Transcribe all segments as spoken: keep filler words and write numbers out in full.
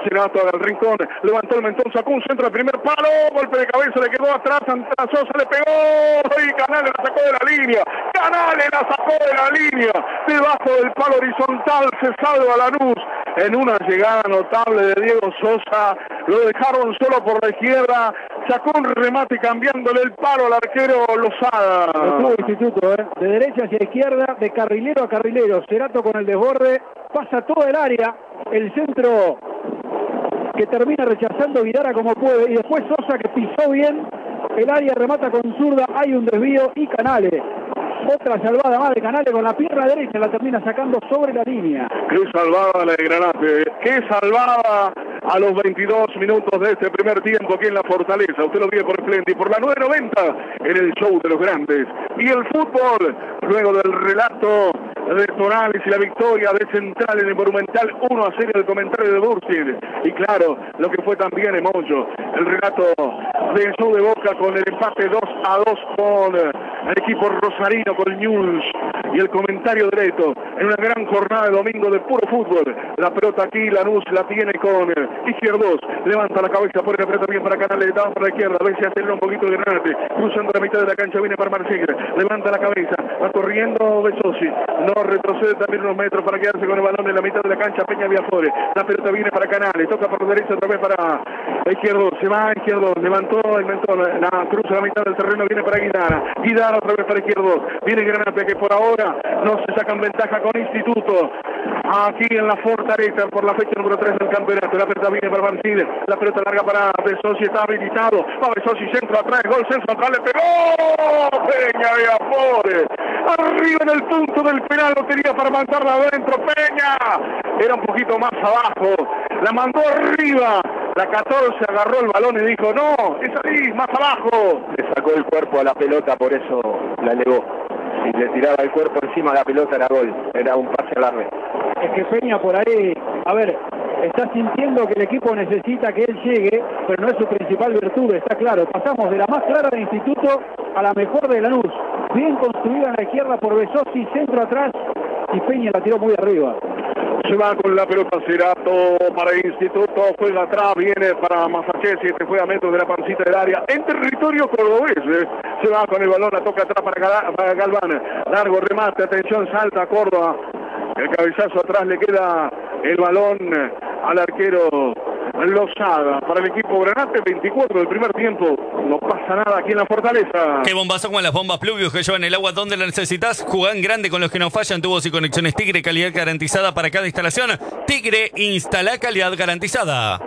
Cerato al rincón, levantó el mentón, sacó un centro de primer palo, golpe de cabeza, le quedó atrás, Santana Sosa le pegó y Canales la sacó de la línea, Canales la sacó de la línea, debajo del palo horizontal se salva Lanús, en una llegada notable de Diego Sosa, lo dejaron solo por la izquierda, sacó un remate cambiándole el palo al arquero Lozada. Lo tuvo Instituto, ¿eh? De derecha hacia izquierda, de carrilero a carrilero, Cerato con el desborde, pasa todo el área, el centro que termina rechazando Vidara como puede, y después Sosa que pisó bien el área, remata con zurda, hay un desvío y Canales. Otra salvada más de Canales con la pierna derecha, la termina sacando sobre la línea. Qué salvada la de Granate, qué salvada a los veintidós minutos de este primer tiempo aquí en la Fortaleza. Usted lo vive por Splendid, por la nueve noventa en el show de los grandes. Y el fútbol, luego del relato de Torales y la victoria de Central en el Monumental uno a cero, el comentario de Bursin. Y claro, lo que fue también Emoyo, el relato del show de Boca con el empate dos a dos con el equipo rosarino, con News, y el comentario de Leto en una gran jornada de domingo de puro fútbol. La pelota aquí, Lanús la tiene con Izquierdos, levanta la cabeza, pone la pelota bien para Canales, da por la izquierda, a ver si acelera un poquito de Granate, cruzando la mitad de la cancha, viene para Marsigre, levanta la cabeza, va corriendo Besosi, no retrocede también unos metros para quedarse con el balón en la mitad de la cancha, Peña Viafore, la pelota viene para Canales, toca por derecha otra vez para Izquierdos, se va Izquierdos, levantó el mentón, la cruza la mitad del terreno, viene para Guidara, Guidara otra vez para Izquierdos, viene Granate que por ahora no se sacan ventaja con Instituto, aquí en la Fortaleza por la fecha número tres del campeonato. La pelota viene para Martínez, la pelota larga para Besosi, está habilitado, va Besosi, centro atrás, gol, centro atrás, le pegó Peña Viafore, arriba en el punto del penal, lo tenía para mandarla adentro, Peña, era un poquito más abajo, la mandó arriba, la catorce agarró el balón y dijo, no, es ahí, más abajo, le sacó el cuerpo a la pelota, por eso la elevó. Si le tiraba el cuerpo encima de la pelota era gol, era un pase a la red. Es que Peña por ahí, a ver, está sintiendo que el equipo necesita que él llegue, pero no es su principal virtud, está claro. Pasamos de la más clara de Instituto a la mejor de Lanús. Bien construida en la izquierda por Besosi, centro atrás, y Peña la tiró muy arriba. Se va con la pelota Cerato para Instituto, juega atrás, viene para Masachesi, este fue a metros de la pancita del área, en territorio cordobés, ¿eh? Se va con el balón, la toca atrás para, Gal para Galván, largo remate, atención, salta a Córdoba, el cabezazo atrás, le queda el balón al arquero Lozada. Para el equipo Granate, veinticuatro del primer tiempo, no pasa nada aquí en la Fortaleza. Qué bombazo con las bombas Pluvius que llevan el agua donde la necesitas. Jugá en grande con los que no fallan, tubos y conexiones Tigre, calidad garantizada para cada instalación. Tigre, instala calidad garantizada.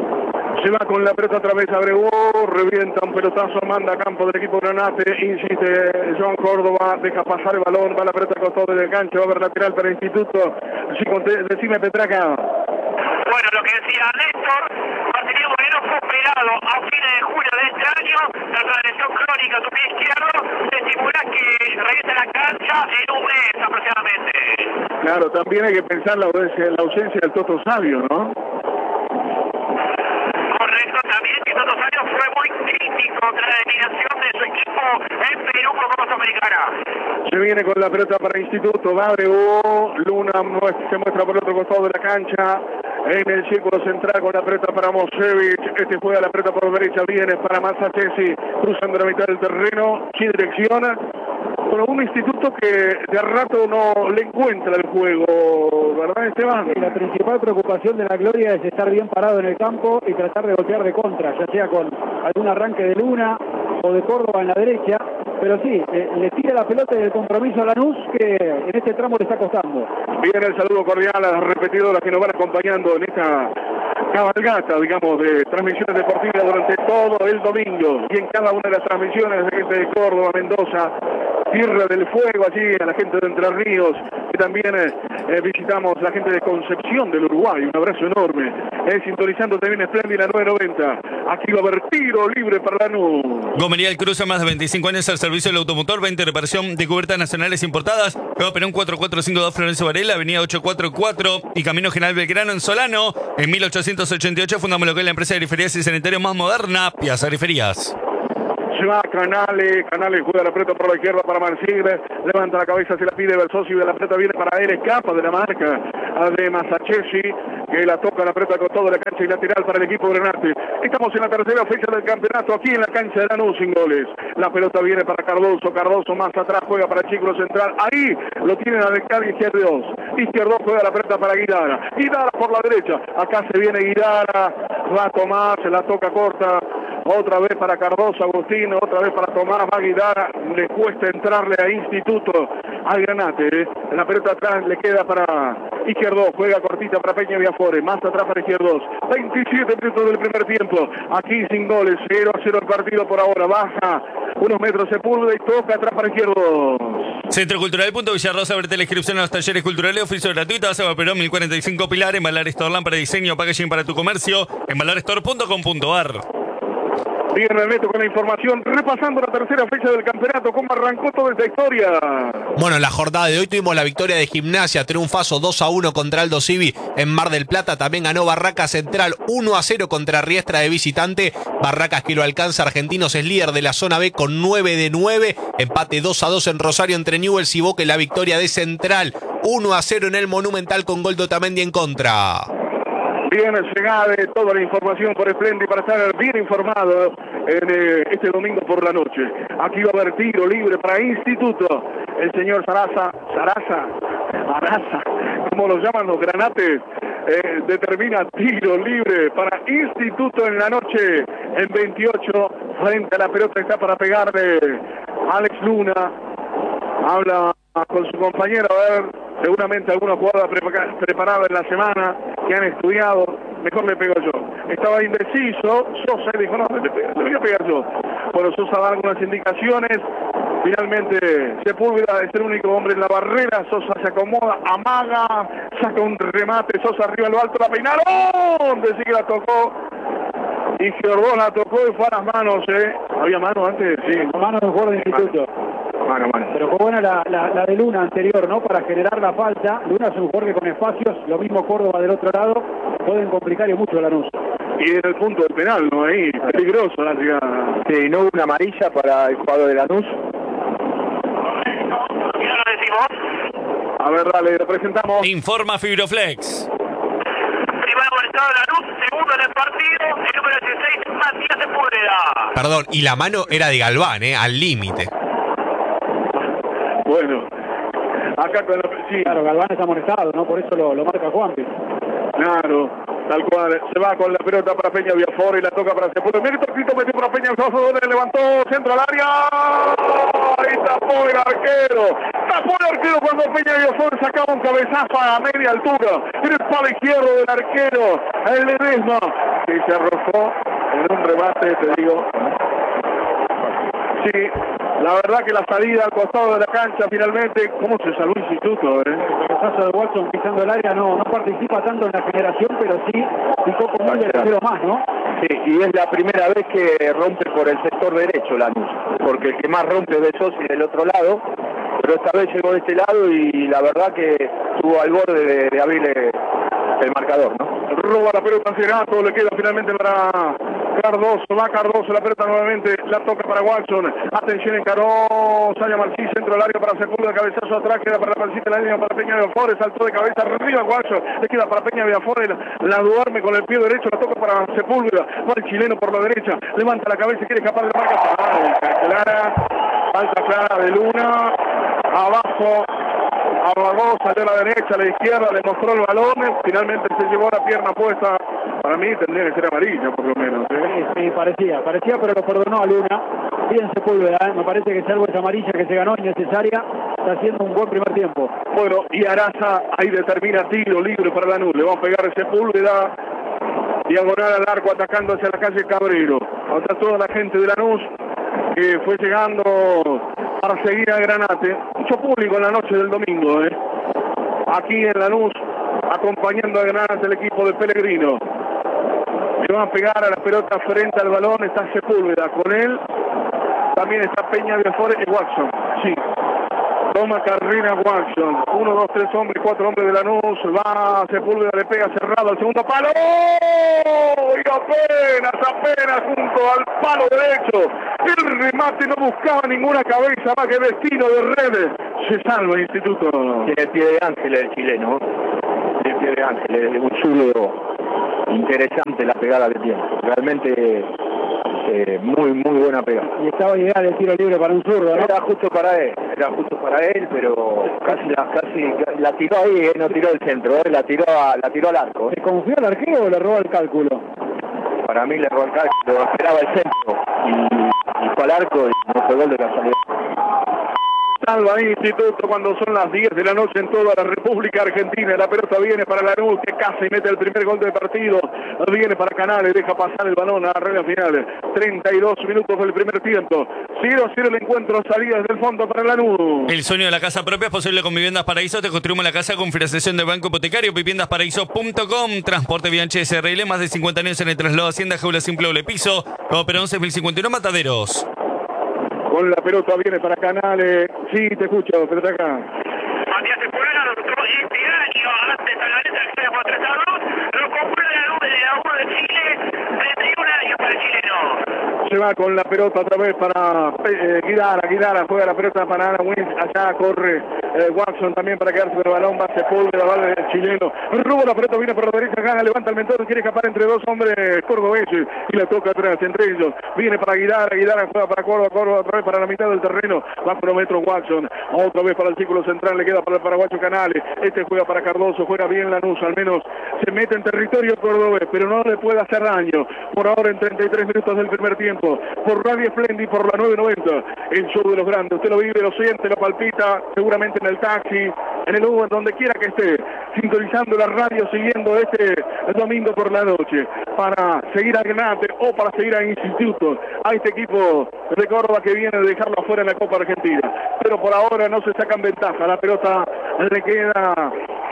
Se va con la pelota otra vez, Abreu, revienta un pelotazo, manda a campo del equipo Granate, insiste Joan Córdoba, deja pasar el balón, va la pelota al costado del gancho, va a ver lateral para el Instituto. Sí, decime, Petraca. Bueno, lo que decía Néstor, Marcelino Moreno fue operado a fines de julio de este año, tras una lesión crónica en su pie izquierdo, se estimula que regrese a la cancha en un mes aproximadamente. Claro, también hay que pensar la ausencia, la ausencia del Toto Sabio, ¿no? Correcto, también que Toto Sabio fue muy crítico contra la eliminación de su equipo en Perú por Copa Sudamericana. Se viene con la pelota para Instituto, Abreu, Luna se muestra por el otro costado de la cancha, en el círculo central con la pelota para Mosevich, este juega la pelota por derecha, viene para Masachesi, cruzando la mitad del terreno, sin dirección, con un Instituto que de rato no le encuentra el juego, ¿verdad, Esteban? Sí, la principal preocupación de la Gloria es estar bien parado en el campo y tratar de golpear de contra, ya sea con algún arranque de Luna o de Córdoba en la derecha, pero sí, eh, le tira la pelota y el compromiso a Lanús que en este tramo le está costando. Viene el saludo cordial a las repetidoras que nos van acompañando en esta cabalgata, digamos, de transmisiones deportivas durante todo el domingo, y en cada una de las transmisiones de gente de Córdoba, Mendoza, Tierra del Fuego, allí a la gente de Entre Ríos, que también eh, visitamos la gente de Concepción del Uruguay, un abrazo enorme, eh, sintonizando también Splendid la nueve noventa, aquí va a haber tiro libre para Lanús. Gomerial cruza más de veinticinco años al servicio del automotor, veinte reparación de cubiertas nacionales importadas, Nuevo Perón cuatro cuatro cinco dos Florencio Varela, avenida ocho cuatro cuatro y Camino General Belgrano en Solano. En mil ochocientos ochenta y ocho fundamos lo que es la empresa de griferías y sanitarios más moderna, Piazza Griferías. Se va Canales, Canales juega la pelota por la izquierda para Marsigre, levanta la cabeza, se la pide Besosi, de la pelota viene para él, escapa de la marca de Masachesi, que la toca, la pelota con todo la cancha y lateral para el equipo Granate. Estamos en la tercera fecha del campeonato aquí en la cancha de Lanús sin goles. La pelota viene para Cardoso, Cardoso más atrás juega para Chico Central. Ahí lo tienen a Descarga Izquierdos. Izquierdos juega la pelota para Guidara. Guidara por la derecha. Acá se viene Guidara. Va Tomás, se la toca corta. Otra vez para Cardoso, Agustín, otra vez para Tomás, va Guidara, le cuesta entrarle a Instituto, al Granate, ¿eh? La pelota atrás le queda para Izquierdos, juega cortita para Peña Viafore, más atrás para Izquierdos, veintisiete minutos del primer tiempo, aquí sin goles, cero a cero el partido por ahora, baja unos metros Sepúlveda y toca atrás para Izquierdos. Centro Cultural Punto Villarrosa, abrete la inscripción a los talleres culturales, oficio gratuito, Seba Perón mil cuarenta y cinco Pilar, Embalar Store para diseño, packaging para tu comercio, embalar store punto com punto ar. Bien, Ernesto, con la información, repasando la tercera fecha del campeonato, cómo arrancó toda esta historia. Bueno, en la jornada de hoy tuvimos la victoria de Gimnasia, triunfazo dos a uno contra Aldo Civi en Mar del Plata. También ganó Barracas Central uno a cero contra Riestra de visitante. Barracas que lo alcanza, Argentinos es líder de la zona B con nueve de nueve. Empate dos a dos en Rosario entre Newell's y Boca. La victoria de Central uno a cero en el Monumental con gol de Otamendi en contra. Bien, llegada de toda la información por Splendy para estar bien informado en eh, este domingo por la noche. Aquí va a haber tiro libre para Instituto. El señor Sarasa, Sarasa, Sarasa, como lo llaman los granates, eh, determina tiro libre para Instituto en la noche en veintiocho. Frente a la pelota está para pegarle Alex Luna. Habla con su compañero, a ver, seguramente alguna jugada prepa- preparada en la semana que han estudiado, mejor le pego yo. Estaba indeciso, Sosa dijo, no, le, le voy a pegar yo. Bueno, Sosa da algunas indicaciones, finalmente Sepúlveda es el único hombre en la barrera, Sosa se acomoda, amaga, saca un remate, Sosa arriba en lo alto, la peinaron, de sí que la tocó. Y Giordón la tocó y fue a las manos, ¿eh? ¿Había mano antes? Sí. Mano del jugador de Instituto. Mano, mano. Pero fue buena la, la, la de Luna anterior, ¿no? Para generar la falta. Luna es un jugador que con espacios, lo mismo Córdoba del otro lado, pueden complicar y mucho a Lanús. Y en el punto del penal, ¿no? Ahí, peligroso la llegada. Sí, no hubo una amarilla para el jugador de Lanús. ¿Qué lo decimos? A ver, dale, lo presentamos. Informa Fibroflex. Primer amonestado de Lanús, segundo en el partido, el número dieciséis, Matías Sepúlveda. Perdón, y la mano era de Galván, ¿eh? Al límite. Bueno, acá con la... Sí, Claro, Galván está amonestado, ¿no? Por eso lo, lo marca Juanpi. claro, tal cual. Se va con la pelota para Peña Viafore y la toca para Sepúlveda. Mira, Torquito metió para Peña Viafore, levantó, centro al área. Ahí tapó el arquero. Tapó el arquero cuando Peña Viafore sacaba un cabezazo a media altura. En el palo izquierdo del arquero, el Ledesma, que se arrojó en un remate, te digo. Sí, la verdad que la salida al costado de la cancha finalmente, ¿cómo se salvó Instituto? Eh? El cabezazo de Watson pisando el área no, no participa tanto en la generación, pero sí picó como un delantero más, ¿no? Sí, y es la primera vez que rompe por el sector derecho Lanús, porque el que más rompe es de Sosi del otro lado, pero esta vez llegó de este lado y la verdad que estuvo al borde de, de abrirle el marcador, ¿no? Roba la pelota a Cerato, le queda finalmente para Cardoso, va Cardoso, la pelota nuevamente, la toca para Watson, atención encaró, Saya Marchí, centro del área para Sepúlveda, cabezazo atrás, queda para la pancita, la línea para Peña Viafore, saltó de cabeza arriba Watson, le queda para Peña Viafore, la, la duerme con el pie derecho, la toca para Sepúlveda, va el chileno por la derecha, levanta la cabeza y quiere escapar de la marca, falta clara, falta clara de Luna, abajo, abogó, salió a la derecha, a la izquierda, le mostró el balón, finalmente se llevó la pierna puesta. Para mí tendría que ser amarilla, por lo menos. ¿eh? Sí, sí, parecía, parecía, pero lo perdonó a Luna. Bien Sepúlveda, ¿eh? Me parece que salvo esa amarilla que se ganó innecesaria, está haciendo un buen primer tiempo. Bueno, y Araza ahí determina tiro libre para Lanús. Le vamos a pegar ese Sepúlveda, diagonal al arco, atacando hacia la calle Cabrero. Ahora toda la gente de Lanús que fue llegando para seguir a Granate. Mucho público en la noche del domingo, ¿eh? Aquí en Lanús, acompañando a Granate el equipo de Pellegrino. Le van a pegar a la pelota frente al balón, está Sepúlveda con él. También está Peña Viafore y Watson. Sí. Toma carrera Watson. Uno, dos, tres hombres, cuatro hombres de Lanús. Va Sepúlveda, le pega cerrado al segundo palo. ¡Oh! Y apenas, apenas junto al palo derecho. El remate no buscaba ninguna cabeza más que destino de redes. Se salva el Instituto. Tiene el pie de ángel el chileno. con el pie de Ángel, es un zurdo interesante la pegada que tiene, realmente eh, muy muy buena pegada. Y estaba ideal el tiro libre para un zurdo, ¿no? Era justo para él, era justo para él, pero casi la, casi la tiró ahí, eh, no tiró el centro, eh, la tiró a, la tiró al arco. Eh. ¿Se confió al arquero o le robó el cálculo? Para mí le robó el cálculo, esperaba el centro y, y fue al arco y no fue gol de casualidad. Salva Instituto cuando son las diez de la noche en toda la República Argentina. La pelota viene para Lanús, que casi mete el primer gol del partido. Viene para Canales, deja pasar el balón a la regla final. treinta y dos minutos del primer tiempo. cero a cero el encuentro, salida desde el fondo para Lanús. El sueño de la casa propia es posible con Viviendas Paraíso. Te construimos la casa con financiación del Banco Hipotecario. viviendas paraíso punto com. Transporte Bianchi S R L. Más de cincuenta años en el traslado Hacienda, jaula simple doble piso. Nuevo Perón seis mil cincuenta y uno Mataderos. Con la pelota viene para Canales. Sí, te escucho, pero acá. Matías Sepúlveda lo tocó este año antes a la letra que se por tres a dos. Lo concluye la nube de la uno de Chile. treinta y un años para el chileno. Se va con la pelota otra vez para eh, Guidara. Guidara juega la pelota para Ana Wins. Allá corre eh, Watson también para quedarse con el balón. Va Sepúlveda, va el chileno. Robo la pelota, viene por la derecha. Gana, levanta el mentor. Quiere escapar entre dos hombres cordobeses. Y la toca atrás entre ellos. Viene para Guidara. Guidara juega para Córdoba. Córdoba otra vez para la mitad del terreno. Va por metro Watson. Otra vez para el círculo central. Le queda para el paraguayo Canales. Este juega para Cardoso. Juega bien Lanús. Al menos se mete en territorio cordobés. Pero no le puede hacer daño. Por ahora en treinta y tres minutos del primer tiempo. Por Radio Splendid, por la nueve noventa. El show de los grandes. Usted lo vive, lo siente, lo palpita. Seguramente en el taxi, en el Uber, donde quiera que esté. Sintonizando la radio, siguiendo este domingo por la noche. Para seguir a Granate o para seguir a Instituto. A este equipo de Córdoba que viene de dejarlo afuera en la Copa Argentina. Pero por ahora no se sacan ventaja. La pelota le queda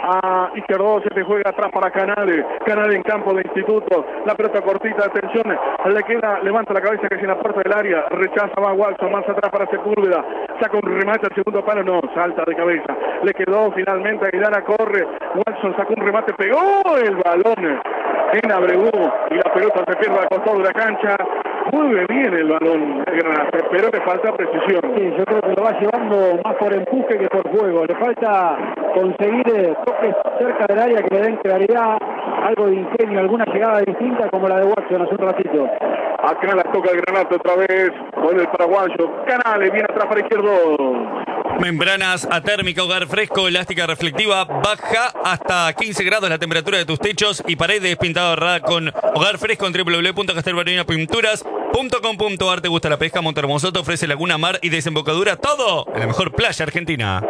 a Izquierdo, se te juega atrás para Canales. Canales en campo de Instituto. La pelota cortita, atención. Le queda, levanta la cabeza casi en la puerta del área. Rechaza, va Watson, más atrás para Sepúlveda. Saca un remate al segundo palo, no, salta de cabeza. Le quedó finalmente a Guidara, corre. Watson sacó un remate, pegó el balón en Abreu. Y la pelota se pierde al costado de la cancha. Mueve bien el balón de Granate, pero le falta precisión. Sí, yo creo que lo va llevando más por empuje que por juego. Le falta conseguir eh, toques cerca del área que le den claridad, algo de ingenio, alguna llegada distinta como la de Watson hace un ratito. Acá la toca el Granate otra vez con el paraguayo. Canales viene atrás para Izquierdo. Membranas atérmica, hogar fresco, elástica reflectiva, baja hasta quince grados la temperatura de tus techos y paredes, pintado ahorrada con hogar fresco en doble u doble u doble u punto castelbarina pinturas punto com punto ar. Te gusta la pesca, Montermoso te ofrece laguna, mar y desembocadura, todo en la mejor playa argentina.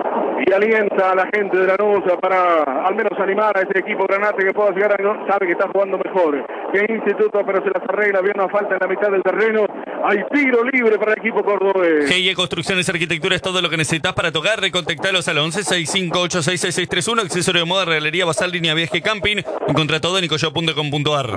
Y alienta a la gente de Lanús para al menos animar a este equipo Granate que pueda llegar a... Sabe que está jugando mejor que Instituto, pero se las arregla. Viene una falta en la mitad del terreno. Hay tiro libre para el equipo cordobés. G I Construcciones Arquitectura es todo lo que necesitas para tu hogar. Recontactalos al once sesenta y cinco ocho seis seis seis tres uno. Accesorio de moda, regalería, basal, línea viaje, camping. Encontra todo en nicoyo punto com punto ar.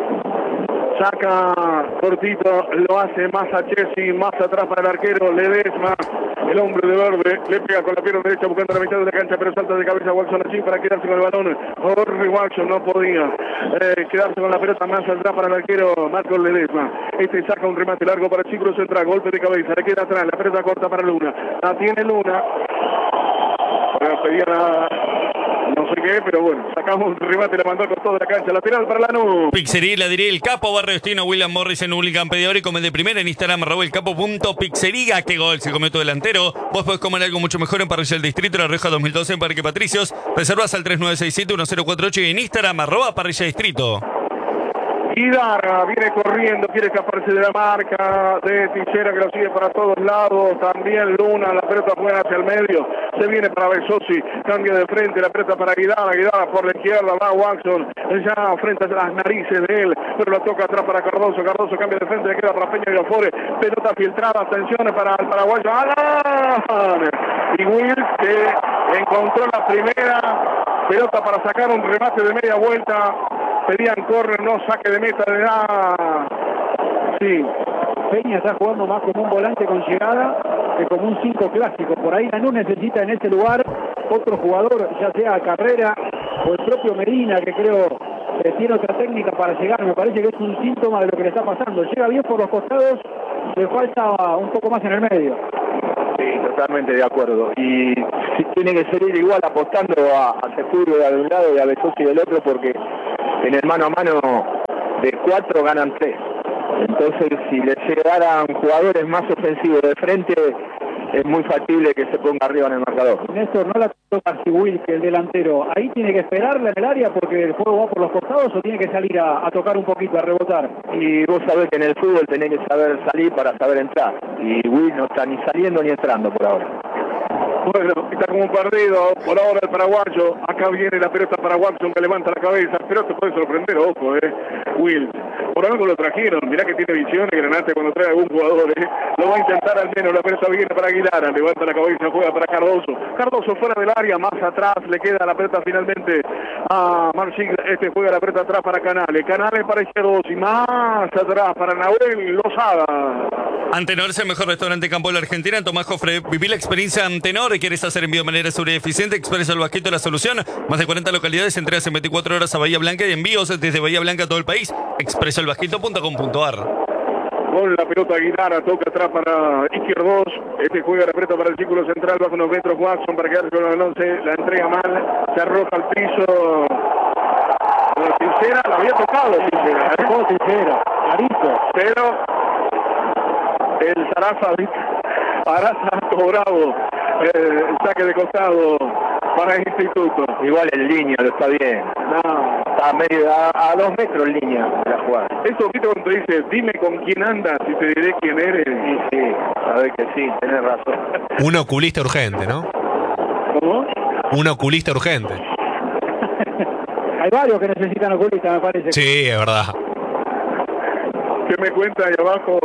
Saca cortito, lo hace más a Chessy, más atrás para el arquero Ledesma, el hombre de verde, le pega con la pierna derecha buscando la mitad de la cancha, pero salta de cabeza Watson allí para quedarse con el balón. Jorge Watson no podía eh, quedarse con la pelota más atrás para el arquero Marcos Ledesma. Este saca un remate largo para el círculo central, golpe de cabeza, le queda atrás, la pelota corta para Luna, la tiene Luna. Para pedir a... no sé qué, pero bueno, sacamos un remate, la mandó al costado de la cancha, lateral para Lanús. Pizzería La Diré, el Capo, Barrio Destino, William Morris en William Pedidor y come de primera en Instagram, arroba el capo punto pizzería. ¡Qué gol! Se comió tu delantero. Vos podés comer algo mucho mejor en Parrilla del Distrito, La Rioja dos mil doce en Parque Patricios. Reservas al tres nueve seis siete uno cero cuatro ocho y en Instagram, arroba Parrilla Distrito. Guidara viene corriendo, quiere escaparse de la marca de Tichera que lo sigue para todos lados. También Luna, la pelota juega hacia el medio. Se viene para Besosi, cambia de frente, la pelota para Guidara. Guidara por la izquierda, va Watson, ya frente a las narices de él, pero la toca atrás para Cardoso. Cardoso cambia de frente, le queda para Peña y Grafore. Pelota filtrada, atención para el paraguayo. ¡Alan! Y Will que encontró la primera pelota para sacar un remate de media vuelta. Pedían correr, no saque de meta de nada. Sí. Peña está jugando más como un volante con llegada que como un cinco clásico. Por ahí Lanús necesita en ese lugar otro jugador, ya sea Carrera o el propio Medina, que creo que tiene otra técnica para llegar. Me parece que es un síntoma de lo que le está pasando. Llega bien por los costados, le falta un poco más en el medio. Sí, totalmente de acuerdo. Y si tiene que seguir igual apostando a, a Sepúlveda de un lado y a Besosi del otro, porque en el mano a mano de cuatro ganan tres. Entonces, si le llegaran jugadores más ofensivos de frente, es muy factible que se ponga arriba en el marcador. Néstor, no la toca Sibuil, que el delantero, ahí tiene que esperarla en el área porque el juego va por los costados, o tiene que salir a, a tocar un poquito, a rebotar. Y vos sabés que en el fútbol tenés que saber salir para saber entrar, y Will no está ni saliendo ni entrando por ahora. Bueno, está como un perdido por ahora el paraguayo. Acá viene la pelota para Watson, que levanta la cabeza, pero te puede sorprender, ojo, eh, Will. Por algo lo trajeron, mirá que tiene visiones, Granate, cuando trae a algún jugador, eh. Lo va a intentar al menos, la pelota viene para Aguilar, levanta la cabeza, juega para Cardoso. Cardoso fuera del área, más atrás, le queda la pelota finalmente a Marching, este juega la pelota atrás para Canales, Canales para Izquierdos y más atrás para Nahuel Lozada. Antenor es el mejor restaurante campo de la Argentina. Tomás Jofre, viví la experiencia Antenor. ¿Quieres hacer envío de manera segura y eficiente? Expresa el Vasquito la solución. Más de cuarenta localidades, entregas en veinticuatro horas a Bahía Blanca y envíos desde Bahía Blanca a todo el país. expreso el vasquito punto com punto ar. Con la pelota Aguilar, toca atrás para Izquierdos. Este juega la pelota para el círculo central, bajo unos metros Watson para quedarse con el once. La entrega mal, se arroja al piso. La Sincera, la había tocado Sincera. ¿eh? Oh, Sincera, clarito. Pero el Zaraza, Zaraza cobrado, eh, el saque de costado para el Instituto. Igual en línea, lo está bien. No. Está a, medio, a, a dos metros en línea la jugada. Eso, ¿viste cuando te dice, dime con quién andas y te diré quién eres? Sí, sí, sabes que sí, tenés razón. Un oculista urgente, ¿no? ¿Cómo? Un oculista urgente. Hay varios que necesitan oculistas, me parece. Sí, es verdad. ¿Qué me cuenta ahí abajo?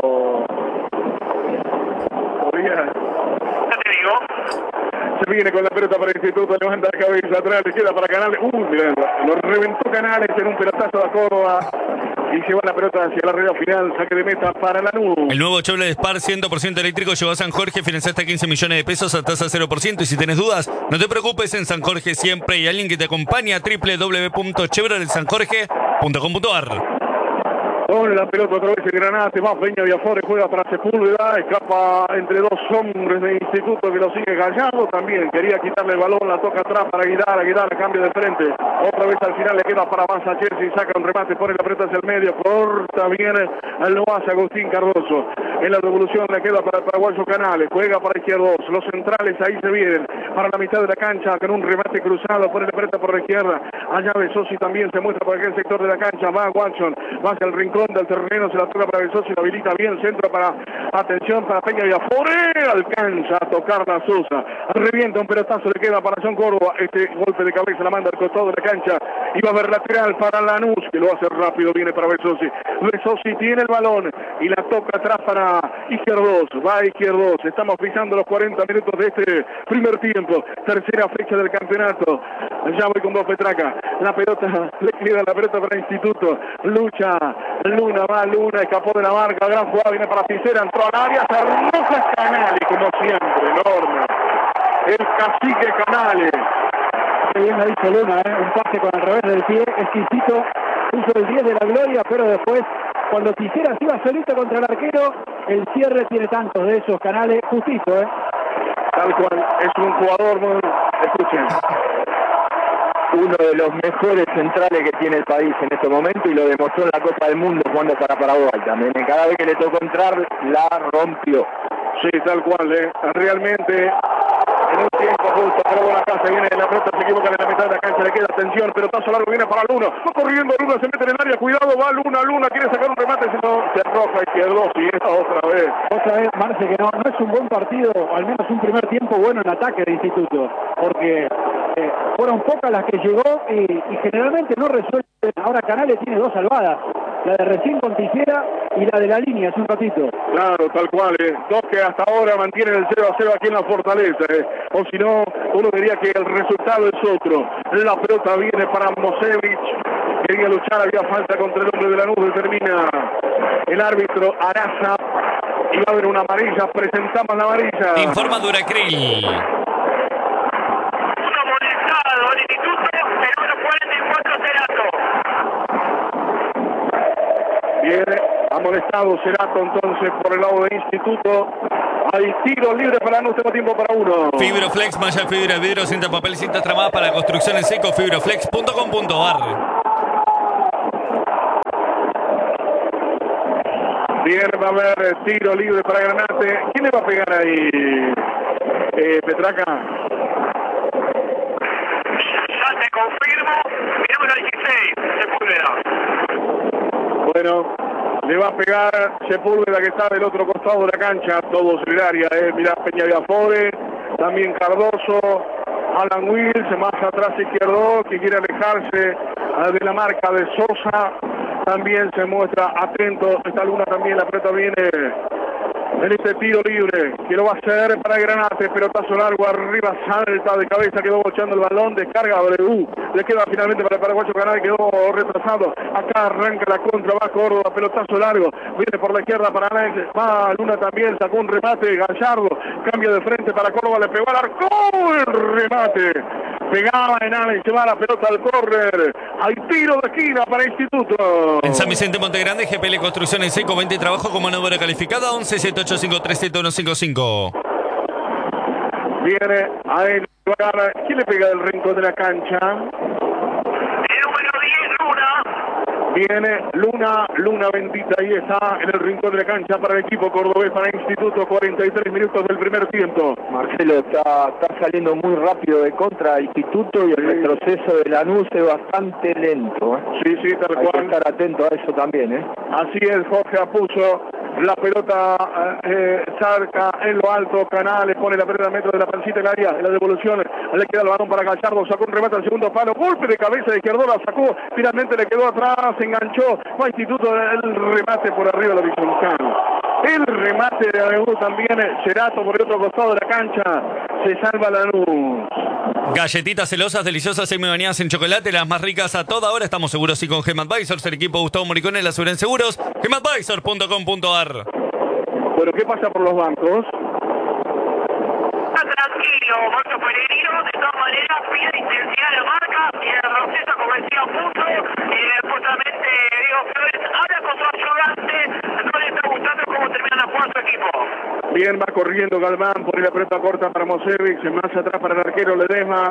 Podría... Ya te digo. Se viene con la pelota para el Instituto, levanta la cabeza atrás, le queda para Canales. Uy, mirá, lo reventó Canales en un pelotazo a Córdoba y lleva la pelota hacia la red final, saque de meta para Lanús. El nuevo Chevrolet Spar cien por ciento eléctrico llegó a San Jorge, financia hasta quince millones de pesos a tasa cero por ciento. Y si tenés dudas, no te preocupes, en San Jorge siempre hay alguien que te acompaña. doble u doble u doble u punto chevrolet san jorge punto com punto ar. Con la pelota otra vez el Granate, va Peña Viafore, juega para Sepúlveda, escapa entre dos hombres de Instituto que lo sigue Gallardo, también quería quitarle el balón, la toca atrás para Aguilar, Aguilar cambio de frente, otra vez al final le queda para Massa Chelsea, saca un remate, pone la pelota hacia el medio, corta bien al no hace Agustín Cardoso, en la devolución le queda para el paraguayo Canales, juega para Izquierdos, los centrales ahí se vienen, para la mitad de la cancha, con un remate cruzado, pone la pelota por la izquierda, allá Besosi también se muestra por aquel sector de la cancha, va Watson, va hacia el rincón del terreno, se la toca para Besosi, la habilita bien, centro para, atención para Peña Viafore, alcanza a tocar la Sosa, revienta un pelotazo, le queda para John Córdoba, este golpe de cabeza la manda al costado de la cancha, y va a haber lateral para Lanús, que lo hace rápido, viene para Besosi, Besosi tiene el balón, y la toca atrás para Izquierdos, va a Izquierdos, estamos pisando los cuarenta minutos de este primer tiempo, tercera fecha del campeonato, ya voy con vos Petraca, la pelota, le queda la pelota para el Instituto, lucha, Luna va, Luna, escapó de la marca, gran jugada, viene para Sincera, entró al área, se arroja Canales, como siempre, enorme, el cacique Canales. Qué bien la hizo Luna, ¿eh? Un pase con el revés del pie, exquisito, puso el diez de la gloria, pero después, cuando Sincera se iba solito contra el arquero, el cierre tiene tantos de esos Canales, justito, ¿eh? Tal cual, es un jugador muy... Escuchen. Uno de los mejores centrales que tiene el país en este momento y lo demostró en la Copa del Mundo jugando para Paraguay también. Cada vez que le tocó entrar, la rompió. Sí, tal cual, ¿eh? Realmente... En un tiempo justo, pero bueno, acá se viene la pelota, se equivoca en la mitad de la cancha, le queda atención, pelotazo largo, viene para Luna, va corriendo Luna, se mete en el área, cuidado, va Luna, Luna, quiere sacar un remate, se, no, se arroja Izquierdos y esta otra vez. Otra vez, Marce, que no, no es un buen partido, o al menos un primer tiempo bueno en ataque de Instituto, porque eh, fueron pocas las que llegó y, y generalmente no resuelven. Ahora Canales tiene dos salvadas, la de recién con Tijera y la de la línea hace un ratito. Claro, tal cual, eh. Dos que hasta ahora mantienen el cero a cero aquí en la Fortaleza, eh. O si no, uno diría que el resultado es otro. La pelota viene para Mosevich, quería luchar, había falta contra el hombre de la nube, termina el árbitro Araza, y va a haber una amarilla, presentamos la amarilla. Informa Duracril. Uno molestado al Instituto, el número cuarenta y cuatro Cerato. Viene amonestado Cerato entonces por el lado del Instituto. Hay tiro libre para Lanús, tengo tiempo para uno. Fibroflex, malla fibra, vidrio, cinta papel y cinta tramada para construcción en seco, fibroflex punto com punto a r. Bien, va a haber tiro libre para Granate. ¿Quién le va a pegar ahí, eh, Petraca? Ya te confirmo, mi número dieciséis, Sepúlveda. Bueno, le va a pegar Sepúlveda, que está del otro costado de la cancha, todos en el área, eh. Mirá, Peña Viafore, también Cardoso, Alan Wills, más atrás izquierdo, que quiere alejarse de la marca de Sosa, también se muestra atento. Esta Luna también, la pelota viene en este tiro libre, que lo va a hacer para Granate, pelotazo largo, arriba, salta de cabeza, quedó bochando el balón, descarga Abreu, le queda finalmente para el paraguayo Canal, quedó retrasado, acá arranca la contra, va Córdoba, pelotazo largo, viene por la izquierda para Alex, va Luna también, sacó un remate, Gallardo, cambia de frente para Córdoba, le pegó al arco, el remate, pegaba en Alex, se va la pelota al córner, hay tiro de esquina para Instituto. En San Vicente Montegrande, G P L Construcción en seco, venta y trabajo como mano de obra calificada, once siete ocho cinco tres siete uno cinco cinco. Viene a él, ¿quién le pega del rincón de la cancha? El número diez, Luna. Viene Luna, Luna bendita, ahí está en el rincón de la cancha para el equipo cordobés, para Instituto, cuarenta y tres minutos del primer tiempo. Marcelo, está, está saliendo muy rápido de contra Instituto y el Sí. retroceso de Lanús es bastante lento. ¿eh? Sí, sí, tal Hay que cual. estar atento a eso también. ¿eh? Así es, Jorge Apuso, la pelota eh, Zarca en lo alto, Canales pone la pelota a metro de la pancita en el área, en la devolución, le queda el balón para Gallardo, sacó un remate al segundo palo, golpe de cabeza de izquierdo, la sacó, finalmente le quedó atrás, se enganchó, va Instituto, el remate por arriba de la horizontal. El remate de Abreu también, Cerato por el otro costado de la cancha, se salva Lanús. Galletitas celosas, deliciosas, semi-bañadas en chocolate, las más ricas a toda hora. Estamos seguros y con Gem Advisors, el equipo Gustavo Moricone, la seguridad en seguros, gem advisors punto com punto a r. Bueno, ¿qué pasa por los bancos? Está tranquilo, Marco Peregrino, de todas maneras pide intensidad de la marca y el proceso, como decía Puso, y justamente Diego Flores habla con su ayudante, no le está gustando cómo termina la jugada su equipo. Bien, va corriendo Galván, pone la pelota corta para Mosevic, más atrás para el arquero Ledesma.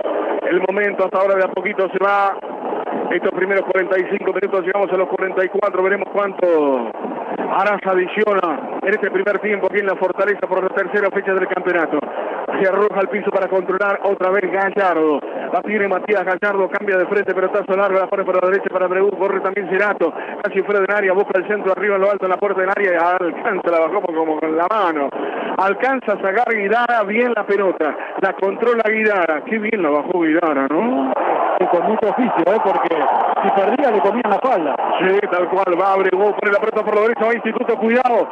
El momento hasta ahora de a poquito se va. Estos primeros cuarenta y cinco minutos, llegamos a los cuarenta y cuatro, veremos cuánto Araza adiciona en este primer tiempo aquí en la Fortaleza por la tercera fecha del campeonato. Se arroja al piso para controlar otra vez Gallardo. La tiene Matías Gallardo, cambia de frente, pelotazo largo, la pone por la derecha para Abreu, corre también Cerato, casi fuera del área, busca el centro arriba en lo alto en la puerta del área y alcanza, la bajó como con la mano. Alcanza a sacar Guidara bien la pelota, la controla Guidara, qué bien la bajó Guidara, ¿no? Y con mucho oficio, ¿eh? Porque si perdía le comían la falda. Sí, tal cual, va Abreu, pone la pelota por la derecha, va Instituto, cuidado,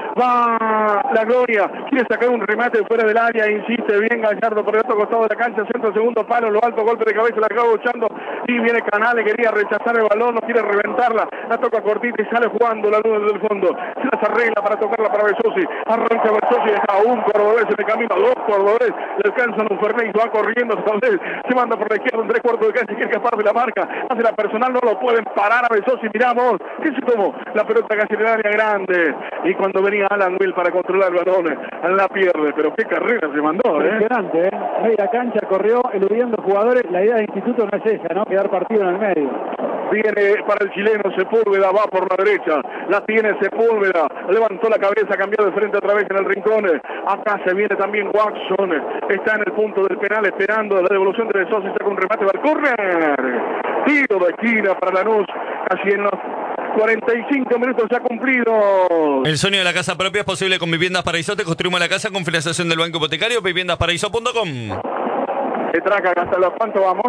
va la Gloria, quiere sacar un remate fuera del área, insiste bien Gallardo por el otro costado de la cancha, centro, segundo palo, lo alto, golpe de cabeza, la acaba luchando, y viene Canales, quería rechazar el balón, no quiere reventarla, la toca cortita y sale jugando la luz desde el fondo, se las arregla para tocarla para Besosi, arranca Besosi, deja un cordobés en el camino, dos cordobés, le alcanzan un Fernández, va corriendo, se manda por la izquierda, un tres cuartos de cancha, quiere escapar de la marca, hace la personal, no lo pueden parar a Besosi, miramos, ¿qué se tomó? La pelota casi en el área grande, y cuando venía Alan Will para controlar el balón, la pierde, pero qué carrera se mandó, ¿eh? Impresionante, ¿eh? Media cancha, corrió eludiendo jugadores. La idea del Instituto no es esa, ¿no? Quedar partido en el medio. Viene para el chileno Sepúlveda, va por la derecha, la tiene Sepúlveda, levantó la cabeza, cambió de frente otra vez en el rincón, acá se viene también Watson, está en el punto del penal esperando la devolución de Besosi, saca un remate, va al córner, tiro de esquina para Lanús, casi en los cuarenta y cinco minutos ya cumplido. El sueño de la casa propia es posible con Viviendas Paraíso. Te construimos la casa con financiación del Banco Hipotecario, viviendas paraíso punto com. Se traca, ¿hasta los cuánto vamos?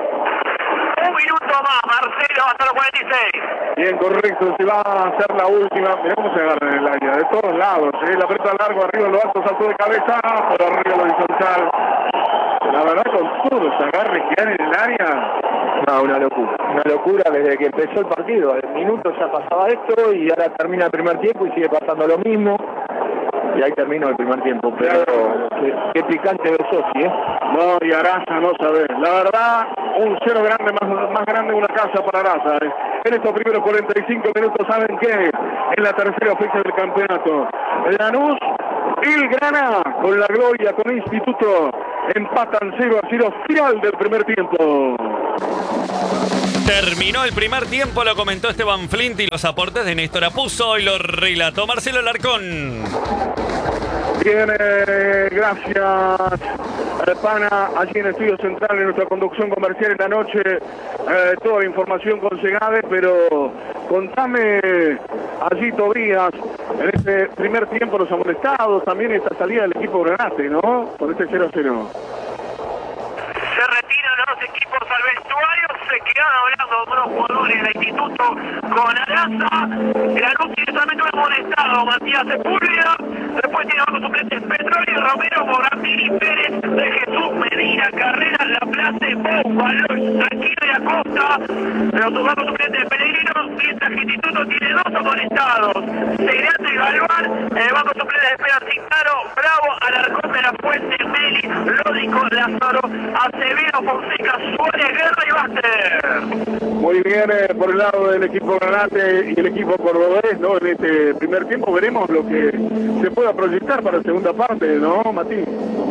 Un minuto más, Marcelo, hasta los cuarenta y seis. Bien, correcto, se va a hacer la última. Mirá cómo se agarra en el área, de todos lados, ¿eh? La pelota largo, arriba en lo alto, saltó de cabeza, por arriba lo horizontal. La verdad, con todos los agarres que hay en el área. No, una locura, una locura desde que empezó el partido. En minutos ya pasaba esto y ahora termina el primer tiempo y sigue pasando lo mismo. Y ahí terminó el primer tiempo, pero qué, qué picante Besosi, ¿eh? No, y Araza, no sabés. La verdad, un cero grande, más, más grande una casa para Araza, ¿eh? En estos primeros cuarenta y cinco minutos, ¿saben qué? En la tercera fecha del campeonato. Lanús El Grana con la Gloria, con Instituto, empatan cero a cero, final del primer tiempo. Terminó el primer tiempo, lo comentó Esteban Flint y los aportes de Néstor Apuzzo y lo relató Marcelo Larcón. Bien, eh, gracias, eh, Pana, allí en Estudio Central, en nuestra conducción comercial en la noche, eh, toda la información con Segade, pero contame allí, Tobías, en este primer tiempo los amonestados, también esta salida del equipo Granate, ¿no? Con este cero a cero. Se retiran los dos equipos al vestuario, se quedan hablando con los jugadores del Instituto con Aranza. El anuncio tiene solamente un amonestado, Matías Sepúlveda. Después tiene bajo suplentes Petróleo, Romero, Morantini, Pérez, de Jesús, Medina, Carrera, Laplace, Bou, Valor, Aquino y Acosta. Pero sus bajo suplentes Pellegrino, mientras que el Instituto tiene dos amonestados, Segrate y Galván. El banco suplente de Esperan Cintaro, Bravo, Alarcón de la Fuente, Meli, Lódico, Lázaro, Acevedo, Fonseca, Suárez, Guerra y Baster. Muy bien, eh, por el lado del equipo Granate y el equipo cordobés, ¿no? En este primer tiempo veremos lo que se pueda proyectar para la segunda parte, ¿no, Matías?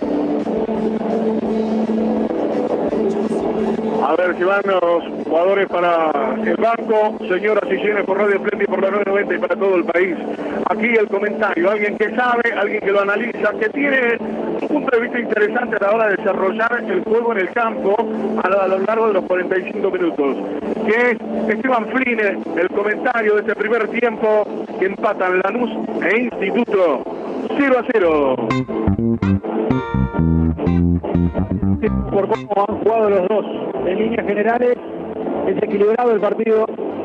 A ver si van los jugadores para el banco, señoras y señores, por Radio Esplendid, por la nueve noventa y para todo el país. Aquí el comentario, alguien que sabe, alguien que lo analiza, que tiene un punto de vista interesante a la hora de desarrollar el juego en el campo a lo, a lo largo de los cuarenta y cinco minutos, que es Esteban Fline, el comentario de este primer tiempo, que empatan Lanús e Instituto cero a cero. Por cómo han jugado los dos, en líneas generales es equilibrado el partido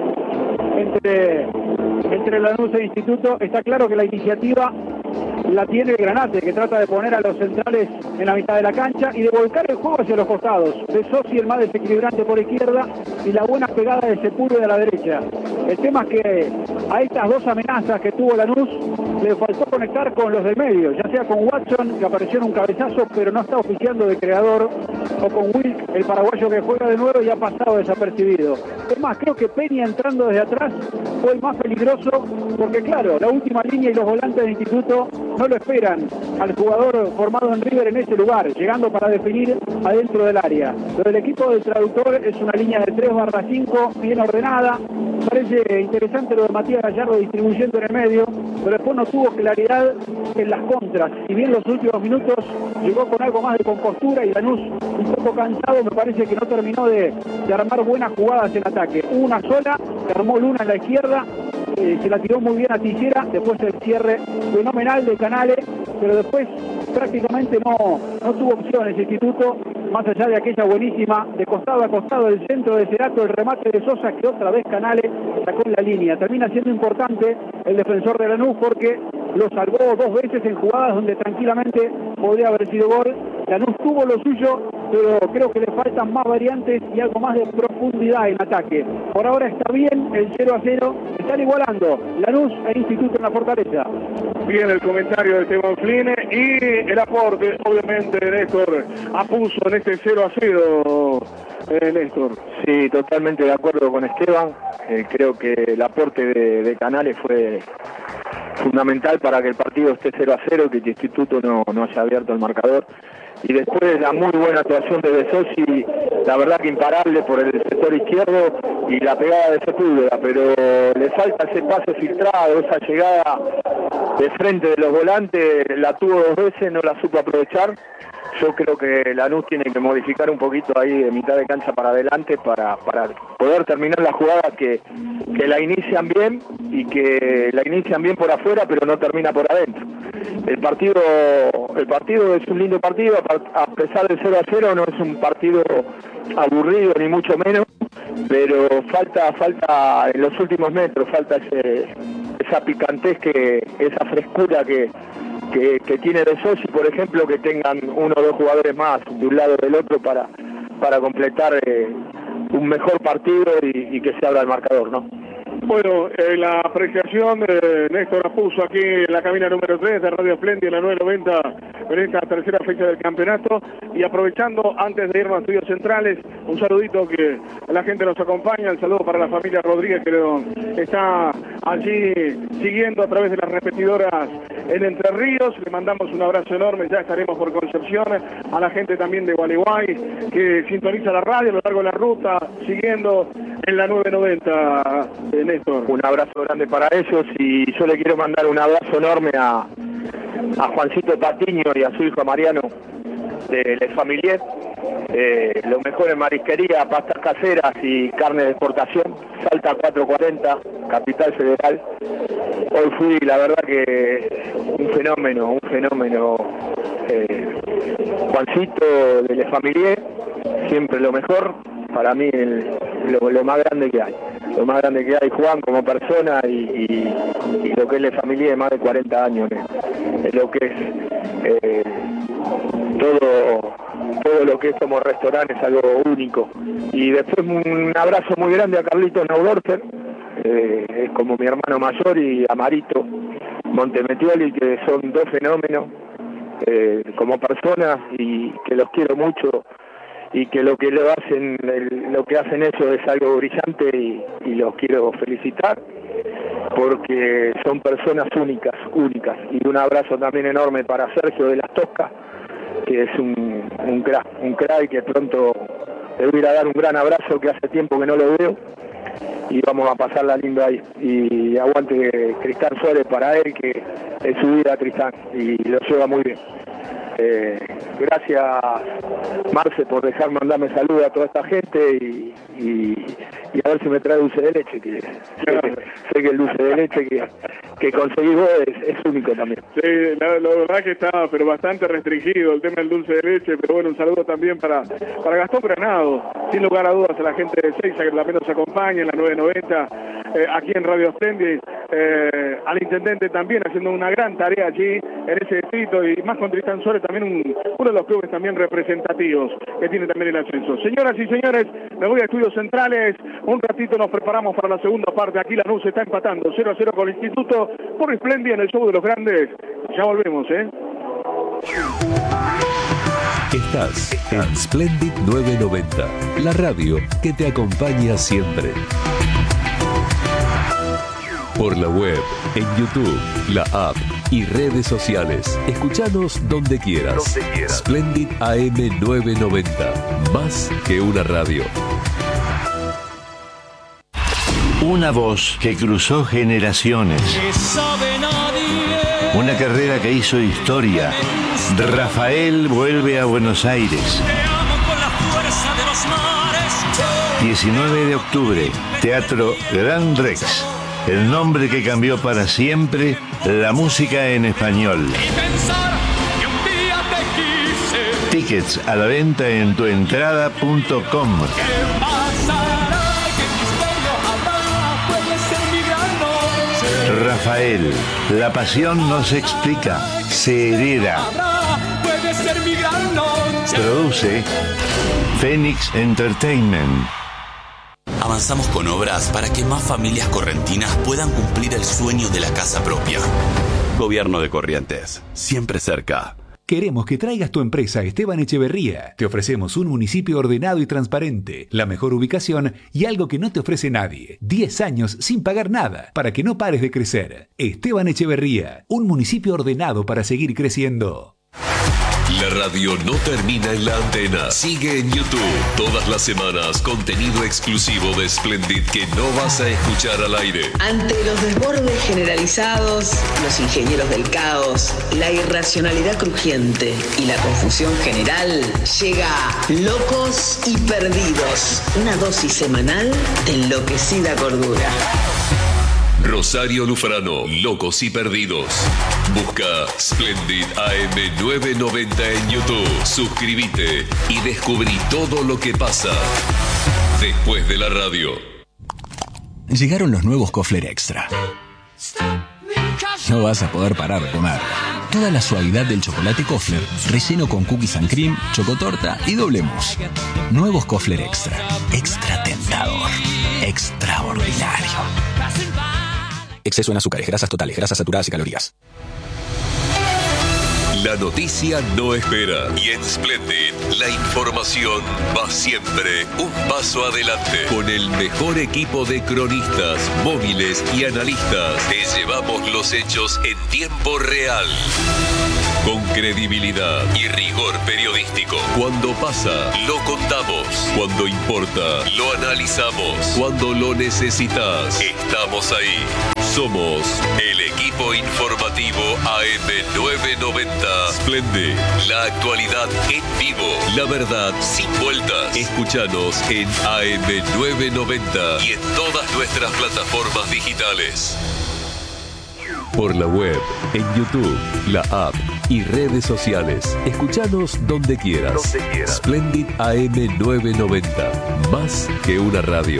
entre, entre Lanús e Instituto. Está claro que la iniciativa la tiene el Granate, que trata de poner a los centrales en la mitad de la cancha y de volcar el juego hacia los costados. De Sosi, el más desequilibrante por izquierda, y la buena pegada de Sepúlveda a la derecha. El tema es que a estas dos amenazas que tuvo Lanús le faltó conectar con los del medio, ya sea con Watson, que apareció en un cabezazo pero no está oficiando de creador, o con Wilk, el paraguayo que juega de nuevo y ha pasado desapercibido. Es más, creo que Peña entrando desde atrás fue el más peligroso, porque claro, la última línea y los volantes de Instituto no lo esperan al jugador formado en River en ese lugar, llegando para definir adentro del área. Lo del equipo del traductor es una línea de tres barra cinco, bien ordenada. Parece interesante lo de Matías Gallardo distribuyendo en el medio, pero después no tuvo claridad en las contras. Si bien los últimos minutos llegó con algo más de compostura y Lanús un poco cansado, me parece que no terminó de, de armar buenas jugadas en ataque. Una sola, que armó Luna en la izquierda, eh, se la tiró muy bien a Tijera, después el cierre fenomenal de Canales, pero después prácticamente no, no tuvo opciones el Instituto, más allá de aquella buenísima de costado a costado del centro de Cerato, el remate de Sosa, que otra vez Canales sacó en la línea. Termina siendo importante el defensor de Lanús porque lo salvó dos veces en jugadas donde tranquilamente podría haber sido gol. Lanús tuvo lo suyo, pero creo que le faltan más variantes y algo más de profundidad en ataque. Por ahora está bien el cero a cero, están igualando Lanús e Instituto en la Fortaleza. Bien el comentario de Esteban Fline y el aporte, obviamente, de Néstor Apuzzo en este cero a cero, eh, Néstor. Sí, totalmente de acuerdo con Esteban. Eh, creo que el aporte de, de Canales fue fundamental para que el partido esté cero a cero, que el Instituto no, no haya abierto el marcador. Y después la muy buena actuación de De Sosi, la verdad que imparable por el sector izquierdo, y la pegada de Sepúlveda, pero le falta ese pase filtrado, esa llegada de frente de los volantes, la tuvo dos veces, no la supo aprovechar. Yo creo que Lanús tiene que modificar un poquito ahí de mitad de cancha para adelante para, para poder terminar la jugada, que, que la inician bien y que la inician bien por afuera, pero no termina por adentro. El partido, el partido es un lindo partido, a pesar del cero a cero no es un partido aburrido ni mucho menos, pero falta, falta en los últimos metros, falta ese, esa picantez, que, esa frescura que Que, que tiene De Sosi, por ejemplo, que tengan uno o dos jugadores más de un lado o del otro para, para completar eh, un mejor partido y, y que se abra el marcador, ¿no? Bueno, eh, la apreciación de Néstor Apuzzo aquí en la cabina número tres de Radio Esplendid, en la nueve noventa, en esta tercera fecha del campeonato. Y aprovechando, antes de irnos a estudios centrales, un saludito que la gente nos acompaña, el saludo para la familia Rodríguez, que lo está allí siguiendo a través de las repetidoras en Entre Ríos. Le mandamos un abrazo enorme, ya estaremos por Concepción, a la gente también de Gualeguay que sintoniza la radio a lo largo de la ruta, siguiendo en la nueve noventa, eh, Néstor. Un abrazo grande para ellos y yo le quiero mandar un abrazo enorme a, a Juancito Patiño y a su hijo Mariano de Les Familier. Eh, lo mejor en marisquería, pastas caseras y carne de exportación. Salta cuatrocientos cuarenta, Capital Federal. Hoy fui, la verdad que un fenómeno, un fenómeno. Eh, Juancito de Les Familier, siempre lo mejor. Para mí el, lo, lo más grande que hay. Lo más grande que hay, Juan, como persona y, y, y lo que es Les Familier de más de cuarenta años. ¿eh? Lo que es eh, todo... todo lo que es como restaurante es algo único. Y después un abrazo muy grande a Carlito Naudorfer, eh, es como mi hermano mayor, y a Marito Montemetioli, que son dos fenómenos eh, como personas y que los quiero mucho, y que lo que lo hacen el, lo que hacen ellos es algo brillante, y, y los quiero felicitar porque son personas únicas, únicas. Y un abrazo también enorme para Sergio de las Toscas, que es un, un crack, un crack, y que pronto le voy a ir a dar un gran abrazo, que hace tiempo que no lo veo, y vamos a pasarla lindo ahí. Y aguante Tristán Suárez para él, que es su vida Tristán, y lo lleva muy bien. Eh, gracias, Marce, por dejar mandarme saludos a toda esta gente, y, y, y a ver si me trae dulce de leche, que sé, que, sé que el dulce de leche que, que conseguís vos es, es único también. Sí, la, la verdad que está pero bastante restringido el tema del dulce de leche, pero bueno, un saludo también para, para Gastón Granado, sin lugar a dudas, a la gente de Seiza que también nos acompaña en la nueve noventa, eh, aquí en Radio Splendid, eh, al intendente también haciendo una gran tarea allí en ese distrito, y más con Tristán Suárez, también un, uno de los clubes también representativos que tiene también el ascenso. Señoras y señores, me voy a Estudios Centrales, un ratito nos preparamos para la segunda parte. Aquí la Lanús está empatando cero a cero con el Instituto por Splendid en el show de los grandes. Ya volvemos, ¿eh? Estás en Splendid nueve noventa, la radio que te acompaña siempre. Por la web, en YouTube, la app y redes sociales. Escuchanos donde quieras. Donde quieras. Splendid A M novecientos noventa. Más que una radio. Una voz que cruzó generaciones. Una carrera que hizo historia. Rafael vuelve a Buenos Aires. diecinueve de octubre, Teatro Gran Rex. El nombre que cambió para siempre la música en español. Tickets a la venta en tuentrada punto com. Rafael, la pasión no se explica, se hereda. Produce Phoenix Entertainment. Avanzamos con obras para que más familias correntinas puedan cumplir el sueño de la casa propia. Gobierno de Corrientes, siempre cerca. Queremos que traigas tu empresa a Esteban Echeverría. Te ofrecemos un municipio ordenado y transparente, la mejor ubicación y algo que no te ofrece nadie. diez años sin pagar nada, para que no pares de crecer. Esteban Echeverría, un municipio ordenado para seguir creciendo. La radio no termina en la antena. Sigue en YouTube. Todas las semanas, contenido exclusivo de Splendid que no vas a escuchar al aire. Ante los desbordes generalizados, los ingenieros del caos, la irracionalidad crujiente y la confusión general, llega Locos y Perdidos. Una dosis semanal de enloquecida cordura. Rosario Lufrano, Locos y Perdidos. Busca Splendid A M novecientos noventa en YouTube. Suscríbete y descubrí todo lo que pasa después de la radio. Llegaron los nuevos Kofler Extra. No vas a poder parar de comer. Toda la suavidad del chocolate Kofler, relleno con cookies and cream, chocotorta y doble mousse. Nuevos Kofler Extra. Extra tentador. Extraordinario. Exceso en azúcares, grasas totales, grasas saturadas y calorías. La noticia no espera. Y en Splendid, la información va siempre un paso adelante. Con el mejor equipo de cronistas, móviles y analistas, te llevamos los hechos en tiempo real. Con credibilidad y rigor periodístico. Cuando pasa, lo contamos. Cuando importa, lo analizamos. Cuando lo necesitas, estamos ahí. Somos el equipo informativo A M novecientos noventa. Splendid, la actualidad en vivo. La verdad sin vueltas. Escúchanos en A M novecientos noventa y en todas nuestras plataformas digitales. Por la web, en YouTube, la app y redes sociales. Escúchanos donde quieras. Donde quieras. Splendid A M novecientos noventa. Más que una radio.